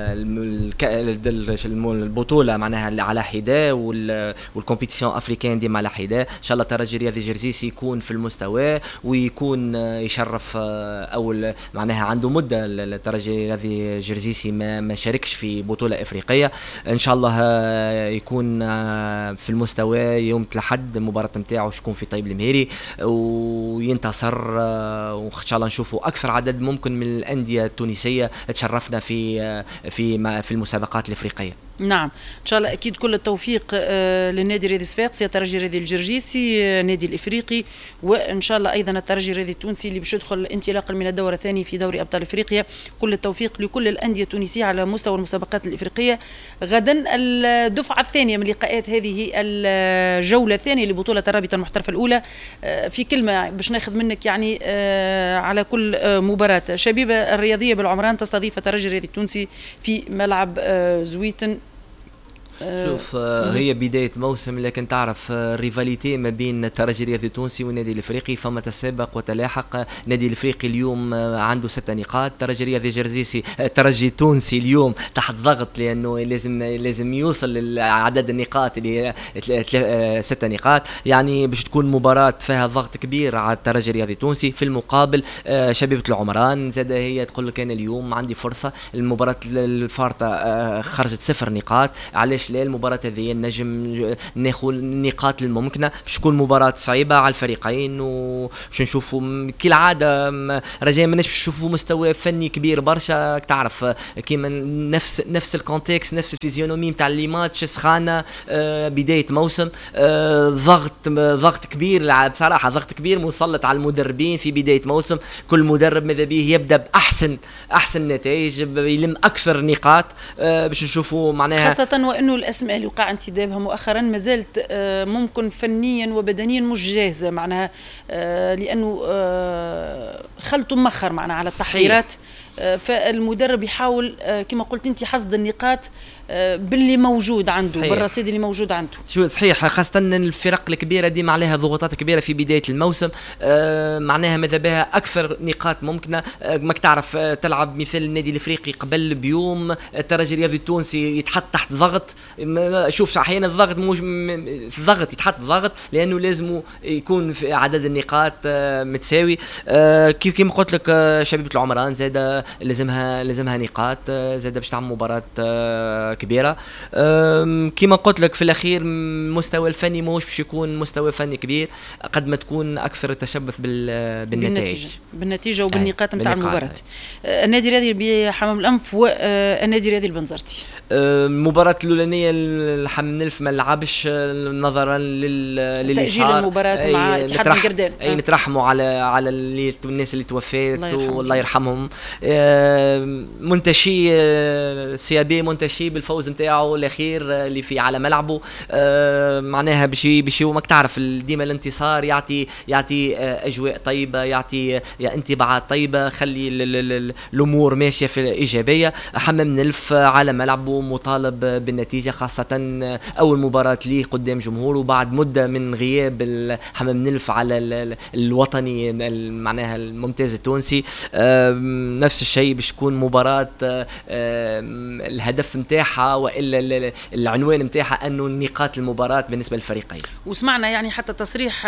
البطوله معناها على حده والكومبيتيسيون افريكان ديما على حده. ان شاء الله الترجي الرياضي الجرجيسي يكون في المستوى ويكون يشرف اول معناها عنده مده الترجي الرياضي الجرجيسي ما شاركش في بطولة إفريقية. إن شاء الله يكون في المستوى يوم الأحد المباراة نتاعو تكون في طيب المهيري وينتصر، وإن شاء الله نشوفوا أكثر عدد ممكن من الأندية التونسية تشرفنا في المسابقات الإفريقية. نعم ان شاء الله اكيد كل التوفيق للنادي الرياضي صفاقس، الترجي الرياضي الجرجيسي، النادي الافريقي، وان شاء الله ايضا الترجي الرياضي التونسي اللي باش يدخل انطلاقا من الدور الثاني في دوري ابطال افريقيا. كل التوفيق لكل الانديه التونسيه على مستوى المسابقات الافريقيه. غدا الدفعه الثانيه من لقاءات هذه الجوله الثانيه لبطوله الرابطه المحترفه الاولى. في كلمه باش ناخذ منك يعني على كل مباراه. شبيبه الرياضيه بالعمران تستضيف الترجي الرياضي التونسي في ملعب زويتن. شوف هي بداية موسم، لكن تعرف الريفاليتي ما بين الترجي الرياضي التونسي والنادي الافريقي، فما تسابق وتلاحق. النادي الافريقي اليوم عنده 6 نقاط، الترجي الرياضي الجرجيسي الترجي التونسي اليوم تحت ضغط لانه لازم يوصل لعدد النقاط اللي هي 6 نقاط، يعني باش تكون مباراة فيها ضغط كبير على الترجي الرياضي التونسي. في المقابل شبيبة العمران زاد هي تقول لك انا اليوم عندي فرصة. المباراة الفارطة خرجت 0 نقاط، علاش لا المباراة هذه نجم ناخذ النقاط الممكنة. باش تكون مباراة صعيبة على الفريقين، وباش نشوفوا كالعادة رجاء ما نشوفوا مستوى فني كبير برشا. تعرف كيما نفس الكونتكست، نفس الفيزيونومي نتاع لي ماتش سخانة، بداية موسم، ضغط كبير بصراحة، ضغط كبير مسلط على المدربين في بداية موسم. كل مدرب ماذا به يبدأ بأحسن نتائج، يلم أكثر نقاط باش نشوفوا معناها، خاصة وأنه الأسماء اللي وقع انتدابها مؤخرا ما زالت ممكن فنيا وبدنيا مش جاهزة معناها، لأنه خلطوا مخر معناها على التحضيرات. فالمدرب يحاول كما قلت انت حصد النقاط باللي موجود عنده، صحيح. بالرصيد اللي موجود عنده. شو صحيح، خاصة الفرق الكبيرة ديما عليها ضغوطات كبيرة في بداية الموسم. معناها ماذا بها أكثر نقاط ممكنة. ماك تعرف تلعب مثل النادي الإفريقي قبل بيوم، الترجي الرياضي التونسي يتحط تحت ضغط. شوف أحيانا الضغط الضغط يتحط ضغط لأنه لازم يكون في عدد النقاط متساوي. كيف قلت لك شبيبة العمران زاد لازمها نقاط، زاد باش تعمل مباراة كبيرة. كما قلت لك في الأخير المستوى الفني موش باش يكون مستوى فني كبير قد ما تكون أكثر تشبث بالنتيجة وبالنقاط نتاع المباراة. النادي الرياضي بحمام الأنف والنادي الرياضي البنزرتي، المباراة الأولانية الحمام الأنف ما لعبش نظرا تأجيل المباراة مع اتحاد القردان. نترحموا على الناس اللي توفيت والله يرحمهم. منتشي سيابي منتشي بالفوز نتاعو الاخير اللي في على ملعبه. معناها بشي وماك تعرف ديما الانتصار يعطي اجواء طيبه، يعطي انطباعات طيبه، خلي الامور ماشيه في الايجابيه. حمام نلف على ملعبه مطالب بالنتيجه، خاصه اول مباراه ليه قدام جمهوره بعد مده من غياب حمام نلف على الوطني معناها الممتاز التونسي. نفس الشيء باش تكون مباراة الهدف نتاعها والا العنوان نتاعها انه نقاط المباراة بالنسبة للفريقين. وسمعنا يعني حتى تصريح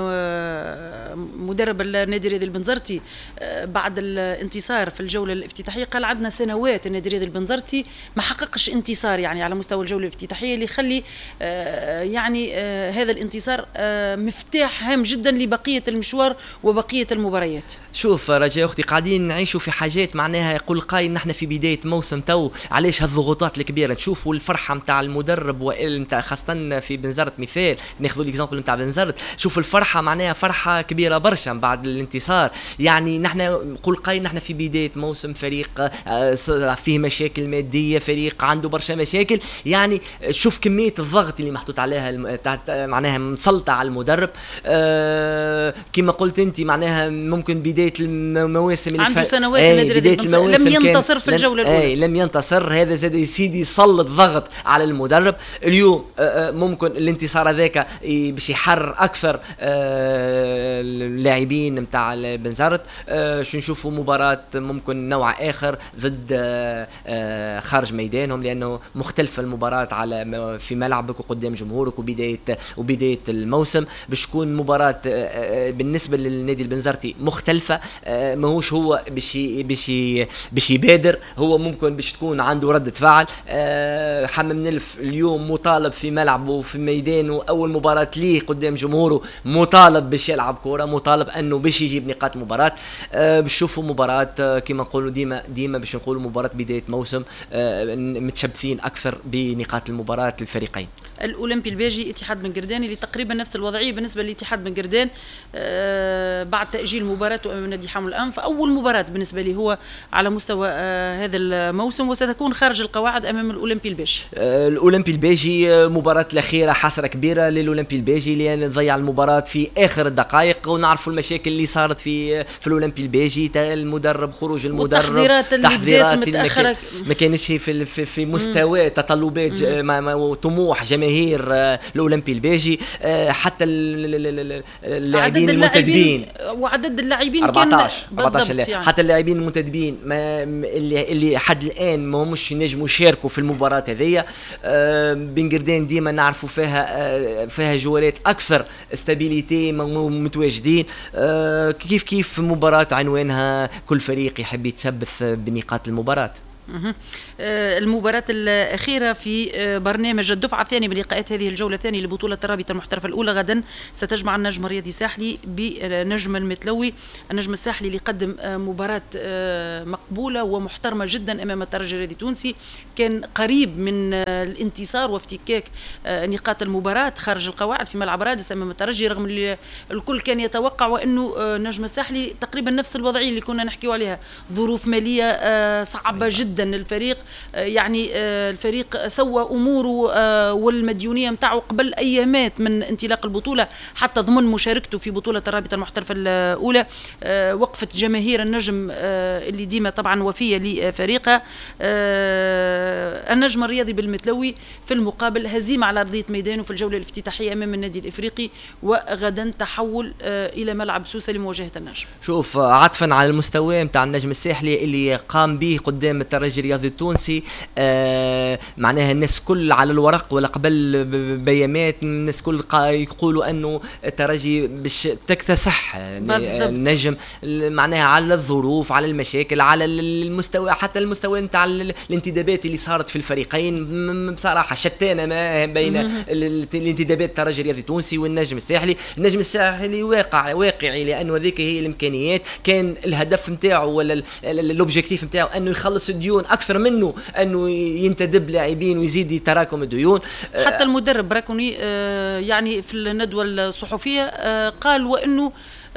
مدرب النادي الرياضي البنزرتي بعد الانتصار في الجولة الافتتاحية، قال عندنا سنوات النادي الرياضي البنزرتي ما حققش انتصار يعني على مستوى الجولة الافتتاحية، اللي يخلي يعني هذا الانتصار مفتاح هام جدا لبقية المشوار وبقية المباريات. شوف رجاء اختي قاعدين نعيشوا في حاجات معناها يقول قايل نحن في بدايه موسم تو، علاش هالضغوطات الكبيره؟ تشوفوا الفرحه نتاع المدرب والا نتاع خاصه في بنزرت مثال ناخذوا الاكزامبل نتاع بنزرت، شوف الفرحه معناها فرحه كبيره برشا بعد الانتصار. يعني نحن نقول قايل نحن في بدايه موسم، فريق فيه مشاكل ماديه، فريق عنده برشا مشاكل، يعني شوف كميه الضغط اللي محطوط عليها معناها مسلطه على المدرب. كما قلت انت معناها ممكن بدايه المواسم اللي عنده سنوات لم ينتصر في الجولة الأولى، لم ينتصر. هذا زاد يسيدي يسلط ضغط على المدرب. اليوم ممكن الانتصار هذاك باش يحرر أكثر اللاعبين نتاع بنزرت. شو نشوفوا مباراة ممكن نوع آخر ضد خارج ميدانهم، لأنه مختلفة المباراة على في ملعبك وقدام جمهورك وبداية الموسم. باش تكون مباراة بالنسبة للنادي البنزرتي مختلفة، ماهوش هو باش باش يبادر، هو ممكن باش تكون عنده ردة فعل. حمام نلف اليوم مطالب في ملعبه وفي ميدانه، اول مباراة ليه قدام جمهوره، مطالب باش يلعب كرة، مطالب انه باش يجيب نقاط المباراة. باش نشوفوا مباراة كما نقولوا ديما باش نقولوا مباراة بداية موسم متشبثين اكثر بنقاط المباراة للفريقين. الاولمبي الباجي اتحاد بن قردان اللي تقريبا نفس الوضعيه بالنسبه لاتحاد بن قردان بعد تاجيل مباراته امام نادي حمل الانف، اول مباراه بالنسبه لي هو على مستوى هذا الموسم، وستكون خارج القواعد امام الاولمبي الباجي. الاولمبي الباجي مباراه الاخيره حسره كبيره للاولمبي الباجي لان ضيع المباراه في اخر الدقائق، ونعرفوا المشاكل اللي صارت في الاولمبي الباجي، المدرب خروج المدرب، تحضيرات متاخره ما كانتش في مستوى تطلبات وطموح جماهير الاولمبي الباجي. حتى اللاعبين المنتدبين وعدد اللاعبين 14 يعني. حتى اللاعبين المنتدبين اللي حد الان ما همش ينجموا يشاركوا في المباراه هذه. بن قردان ديما نعرفوا فيها جولات اكثر استابيليتي متواجدين. كيف مباراه عنوانها كل فريق يحب يتشبث بنقاط المباراه. المباراة الأخيرة في برنامج الدفعة الثانية بلقاءات هذه الجولة الثانية لبطولة الرابطة المحترفة الأولى غدا ستجمع النجم الرياضي الساحلي بنجم المتلوي. النجم الساحلي اللي قدم مباراة مقبولة ومحترمة جدا أمام الترجي الرياضي التونسي، كان قريب من الانتصار وافتكاك نقاط المباراة خارج القواعد في ملعب رادس أمام الترجي، رغم الكل كان يتوقع وأنه النجم الساحلي تقريبا نفس الوضعية اللي كنا نحكيو عليها، ظروف مالية صعبة جدا الفريق، يعني الفريق سوى أموره والمديونية متاعه قبل أيامات من انطلاق البطولة حتى ضمن مشاركته في بطولة الرابطة المحترفة الأولى. وقفت جماهير النجم اللي ديما طبعا وفية لفريقها. النجم الرياضي بالمتلوي في المقابل هزيمة على أرضية ميدانه في الجولة الافتتاحية أمام النادي الإفريقي، وغدا تحول إلى ملعب سوسة لمواجهة النجم. شوف عطفا على المستوى متاع النجم الساحلي اللي قام به قدام الترجي الرياضي التونسي، معناها الناس كل على الورق ولا قبل بيامات الناس كل يقولوا انه الترجي باش تكتسح النجم، معناها على الظروف على المشاكل على المستوى، حتى المستوى نتاع الانتدابات اللي صارت في الفريقين بصراحه شتانه ما بين الانتدابات الترجي الرياضي التونسي والنجم الساحلي. النجم الساحلي واقعي لانه هذيك هي الامكانيات، كان الهدف نتاعو ولا الاوبجيكتيف نتاعو انه يخلص الديون اكثر منه انه ينتدب لاعبين ويزيد تراكم الديون. حتى المدرب براكوني يعني في الندوه الصحفيه قال وانه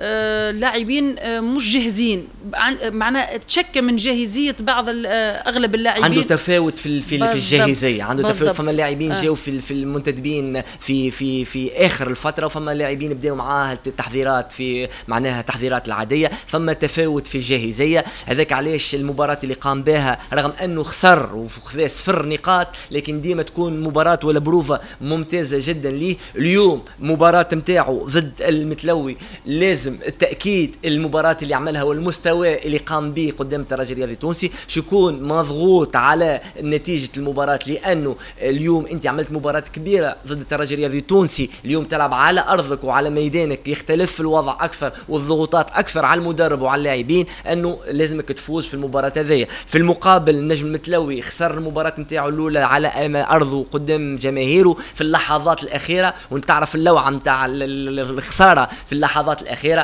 لاعبين مش جاهزين، معناه تشكى من جاهزيه بعض اغلب اللاعبين، عنده تفاوت في الجاهزيه، عنده تفاوت. فما لاعبين جاوا في المنتدبين في اخر الفتره، وفما لاعبين بداوا معاه التحضيرات في معناها التحضيرات العاديه، فما تفاوت في الجاهزيه. هذاك علاش المباراه اللي قام بها رغم انه خسر وخذ 0 نقاط، لكن ديما تكون مباراه ولا بروفه ممتازه جدا ليه. اليوم مباراه نتاعو ضد المتلوي لازم التأكيد المباراة اللي عملها والمستوى اللي قام به قدام الترجي الرياضي التونسي، شكون مضغوط على نتيجة المباراة، لأنه اليوم أنت عملت مباراة كبيرة ضد الترجي الرياضي التونسي، اليوم تلعب على أرضك وعلى ميدانك، يختلف الوضع أكثر والضغوطات أكثر على المدرب وعلى اللاعبين، أنه لازمك تفوز في المباراة هذه. في المقابل النجم المتلوي خسر المباراة نتاعو الأولى على أرضه قدام جماهيره في اللحظات الأخيرة، وتعرف اللوعة نتاع الخسارة في اللحظات الأخيرة.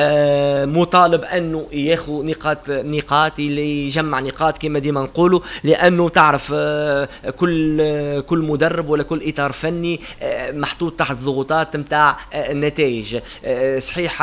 مطالب انه ياخذ نقاط اللي يجمع نقاط كما ديما نقولوا، لانه تعرف كل مدرب ولا كل اطار فني محطوط تحت ضغوطات نتاع النتائج. صحيح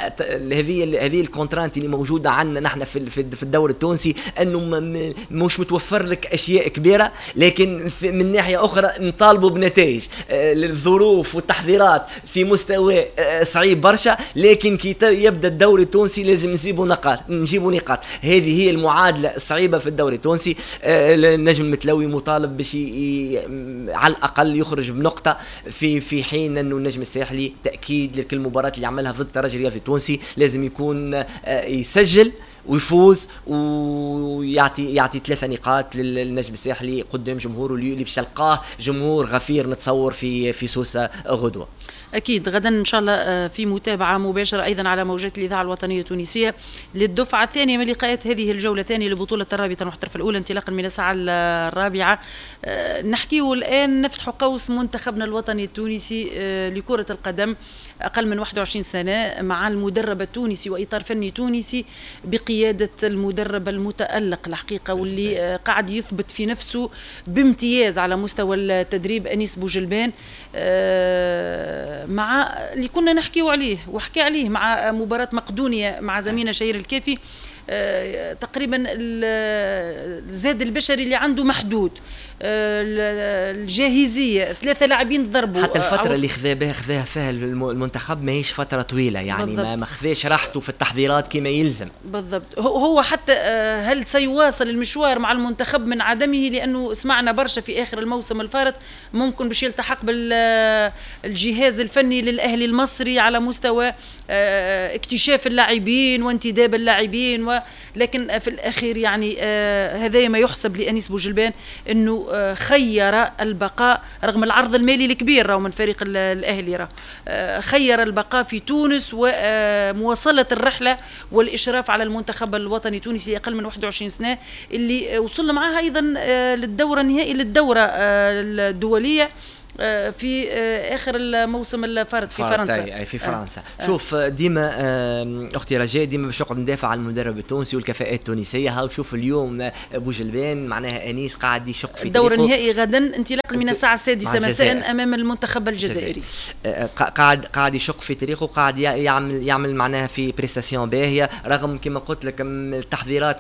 هذه الكونترانت اللي موجوده عندنا نحن في الدوري التونسي، انه مش متوفر لك اشياء كبيره، لكن من ناحيه اخرى نطالبوا بنتائج. الظروف والتحضيرات في مستوى صعيب برشا، لكن كي يبدا الدوري التونسي لازم نجيبوا نقاط. هذه هي المعادله الصعيبه في الدوري التونسي. النجم المتلوي مطالب باش على الاقل يخرج بنقطه، في حين انه النجم الساحلي تاكيد لكل مباراه اللي عملها ضد الترجي الرياضي التونسي لازم يكون يسجل ويفوز ويعطي 3 نقاط للنجم الساحلي قدام جمهوره اللي باش يلقاه جمهور غفير نتصور في سوسة غدوة. أكيد غدا إن شاء الله في متابعة مباشرة أيضا على موجات الإذاعة الوطنية التونسية للدفعة الثانية من لقاءات هذه الجولة الثانية لبطولة الرابطة المحترفة الأولى انطلاقا من الساعة 4. نحكيه الآن نفتح قوس منتخبنا الوطني التونسي لكرة القدم أقل من 21 سنة مع المدرب التونسي وإطار فني تونسي بقيادة المدرب المتألق الحقيقة واللي قاعد يثبت في نفسه بامتياز على مستوى التدريب أنيس بوجلبان مع اللي كنا نحكيه عليه وحكي عليه مع مباراة مقدونيا مع زميلنا شهير الكافي. تقريبا الزاد البشري اللي عنده محدود، الجاهزيه 3 لاعبين ضربوا حتى الفتره اللي خذاها فيها المنتخب ماهيش فتره طويله يعني ما خذاش راحته في التحضيرات كما يلزم بالضبط. هو حتى هل سيواصل المشوار مع المنتخب من عدمه؟ لانه سمعنا برشا في اخر الموسم الفارط ممكن باش يلتحق بالجهاز الفني للاهلي المصري على مستوى اكتشاف اللاعبين وانتداب اللاعبين لكن في الأخير يعني هذا ما يحسب لأنيس بوجلبان أنه خير البقاء رغم العرض المالي الكبير من فريق الأهلي خير البقاء في تونس ومواصلة الرحلة والإشراف على المنتخب الوطني التونسي لأقل من 21 سنة اللي وصلنا معها أيضا للدورة النهائي للدورة الدولية في اخر الموسم الفارط في فرنسا. في فرنسا. شوف ديما اختي رجاء ديما باش نقعد ندافع عن المدرب التونسي والكفاءات التونسيه. هاو شوف اليوم بوجلبان معناها انيس قاعد يشق في الدور النهائي غدا انطلاقا من الساعه 6 مساء امام المنتخب الجزائري. قاعد يشق في طريقه، قاعد يعمل معناها في بريستاسيون باهيه رغم كما قلت لك التحضيرات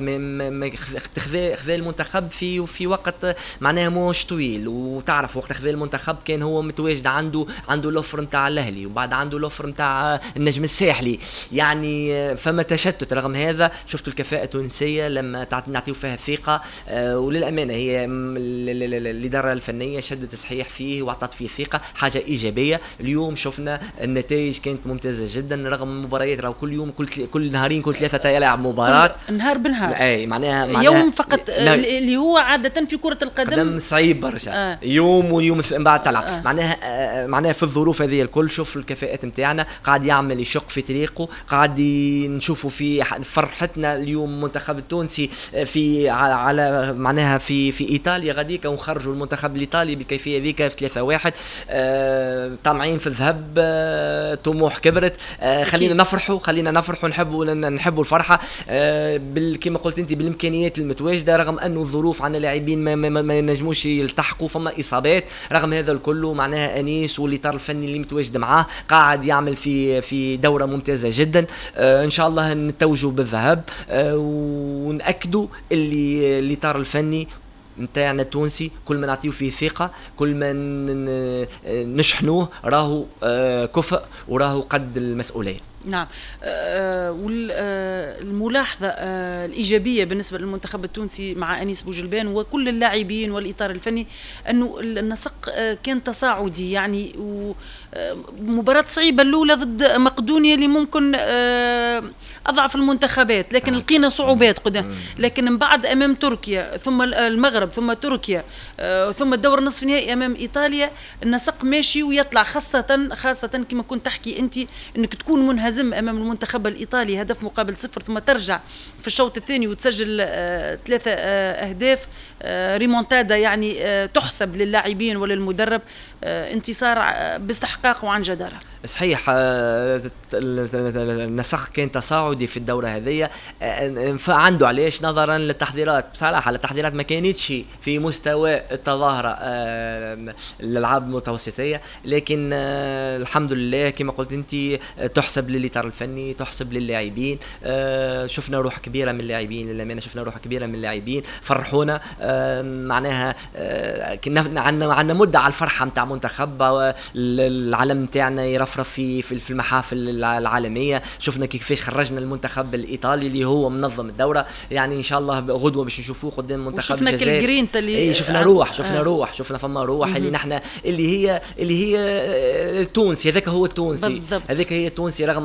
خذا المنتخب في وقت معناها موش طويل. وتعرف وقت خذا المنتخب كان هو متواجد عنده الاوفر نتاع الاهلي وبعد عنده الاوفر نتاع النجم الساحلي يعني فما تشتت. رغم هذا شفتوا الكفاءه التونسيه لما نعطيو فيها الثقه وللامانه هي الاداره الفنيه شدت صحيح فيه واعطت فيه ثقه، حاجه ايجابيه. اليوم شفنا النتائج كانت ممتازه جدا رغم المباريات راهو كل يوم كل نهارين كل 3 يلعب مباراه نهار بنهار اي معناها يوم فقط اللي هو عاده في كره القدم صعيب برشا يوم ويوم بعد تلعب معناها في الظروف هذه الكل. شوف الكفاءات نتاعنا قاعد يعمل يشق في طريقه، قاعد نشوفوا في فرحتنا اليوم المنتخب التونسي في على معناها في ايطاليا غاديك ونخرجوا المنتخب الايطالي بالكيفيه ذيك في 3-1 طامعين في الذهب. طموح كبرت. خلينا نفرحوا نحبوا الفرحه كما قلت انت بالامكانيات المتواجده رغم انه الظروف عندنا لاعبين ما ينجموش يلتحقوا فما اصابات. رغم هذا الكل معناها انيس والاطار الفني اللي متواجد معاه قاعد يعمل في دوره ممتازه جدا. ان شاء الله نتوجوا بالذهب ونأكدوا اللي الاطار الفني نتاعنا التونسي كل ما نعطيو فيه ثقة كل ما نشحنوه راهو كفء وراهو قد المسؤولية. نعم. والملاحظة الإيجابية بالنسبة للمنتخب التونسي مع أنيس بوجلبان وكل اللاعبين والإطار الفني أنه النسق كان تصاعدي يعني. ومباراة صعيبة الأولى ضد مقدونيا اللي ممكن أضعف المنتخبات لكن لقينا صعوبات قدام. لكن من بعد أمام تركيا ثم المغرب ثم تركيا ثم الدور النصف النهائي أمام إيطاليا النسق ماشي ويطلع خاصة كما كنت تحكي أنت أنك تكون منهزم أمام المنتخب الإيطالي هدف مقابل 0 ثم ترجع في الشوط الثاني وتسجل 3 أهداف ريمونتادا يعني تحسب للاعبين وللمدرب انتصار باستحقاق وعن جدارة. صحيح النسق كان تصاعدي في الدورة هذه فعنده علاش نظرا للتحضيرات. بصراحة التحضيرات ما كانتش في مستوى التظاهرة للألعاب المتوسطية لكن الحمد لله كما قلت انت تحسب للإطار الفني تحسب للاعبين. شفنا روح كبيرة من اللاعبين للأمانة شفنا روح كبيرة من اللاعبين فرحونا معناها كنا عندنا مدة على الفرحة متاع منتخب العالم متاعنا يرفرف في المحافل العالمية. شفنا كيفاش خرجنا المنتخب الإيطالي اللي هو منظم الدورة يعني إن شاء الله غدوة باش نشوفوه قدام المنتخب الجزائري. شفنا روح شفنا فما روح اللي نحن اللي هي التونسي هذاك هو التونسي هذاك هي التونسي رغم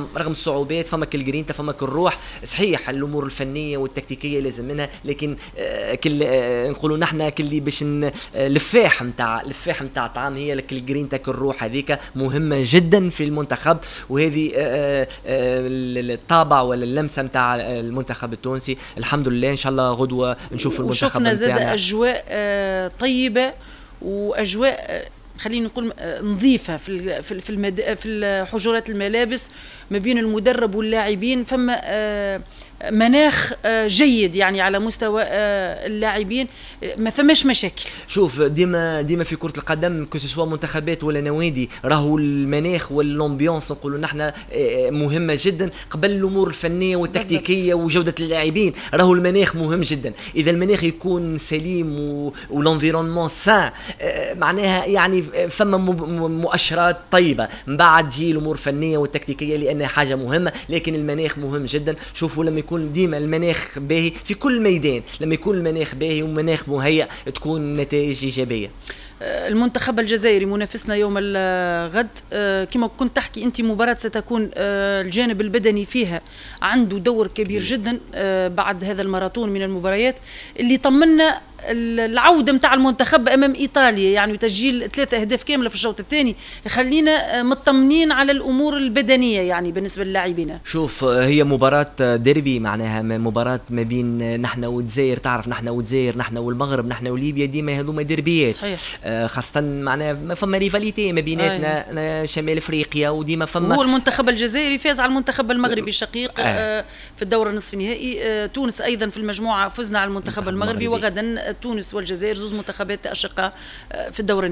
رغم الصعوبات فما كل جرينتا فما كل روح. صحيح الامور الفنيه والتكتيكيه لازم منها، لكن كل نقولوا نحن كل باش لفاح نتاع طعام هي لك الجرينتا كل روح هذيك مهمه جدا في المنتخب. وهذه الطابع ولا اللمسه نتاع المنتخب التونسي. الحمد لله ان شاء الله غدوه نشوف المنتخب وشفنا زاد اجواء طيبه واجواء خلينا نقول نظيفه في حجرات الملابس ما بين المدرب واللاعبين. فما مناخ جيد يعني على مستوى اللاعبين، ما ثماش مشاكل. شوف ديما في كرة القدم كسوا منتخبات ولا نوادي راهو المناخ والامبيونس نقولوا نحن مهمة جدا قبل الامور الفنية والتكتيكية وجودة اللاعبين. راهو المناخ مهم جدا. اذا المناخ يكون سليم والانفيرونمون سان معناها يعني فما مؤشرات طيبة. من بعد تجي الامور الفنية والتكتيكية لانها حاجة مهمة، لكن المناخ مهم جدا. شوفوا لما يكون ديما المناخ باهي في كل ميدان، لما يكون المناخ باهي ومناخ مهيأ تكون نتائج إيجابية. المنتخب الجزائري منافسنا يوم الغد. كما كنت تحكي أنت مباراة ستكون الجانب البدني فيها عنده دور كبير جدا بعد هذا الماراثون من المباريات اللي طمنا العودة متاع المنتخب أمام إيطاليا، يعني تسجيل 3 أهداف كاملة في الشوط الثاني يخلينا مطمنين على الأمور البدنية يعني بالنسبة للاعبين. شوف هي مباراة ديربي معناها مباراة ما بين نحن والجزائر. تعرف نحن والجزائر نحن والمغرب نحن وليبيا ديما هذوما ديربيات صحيح. خاصة معناها فما ريفاليتي ما بيناتنا شمال افريقيا وديما فما. هو المنتخب الجزائري فاز على المنتخب المغربي الشقيق في الدورة النصف النهائي. تونس أيضا في المجموعة فزنا على المنتخب المغربي، وغدا تونس والجزائر زوز منتخبات أشقاء في الدورة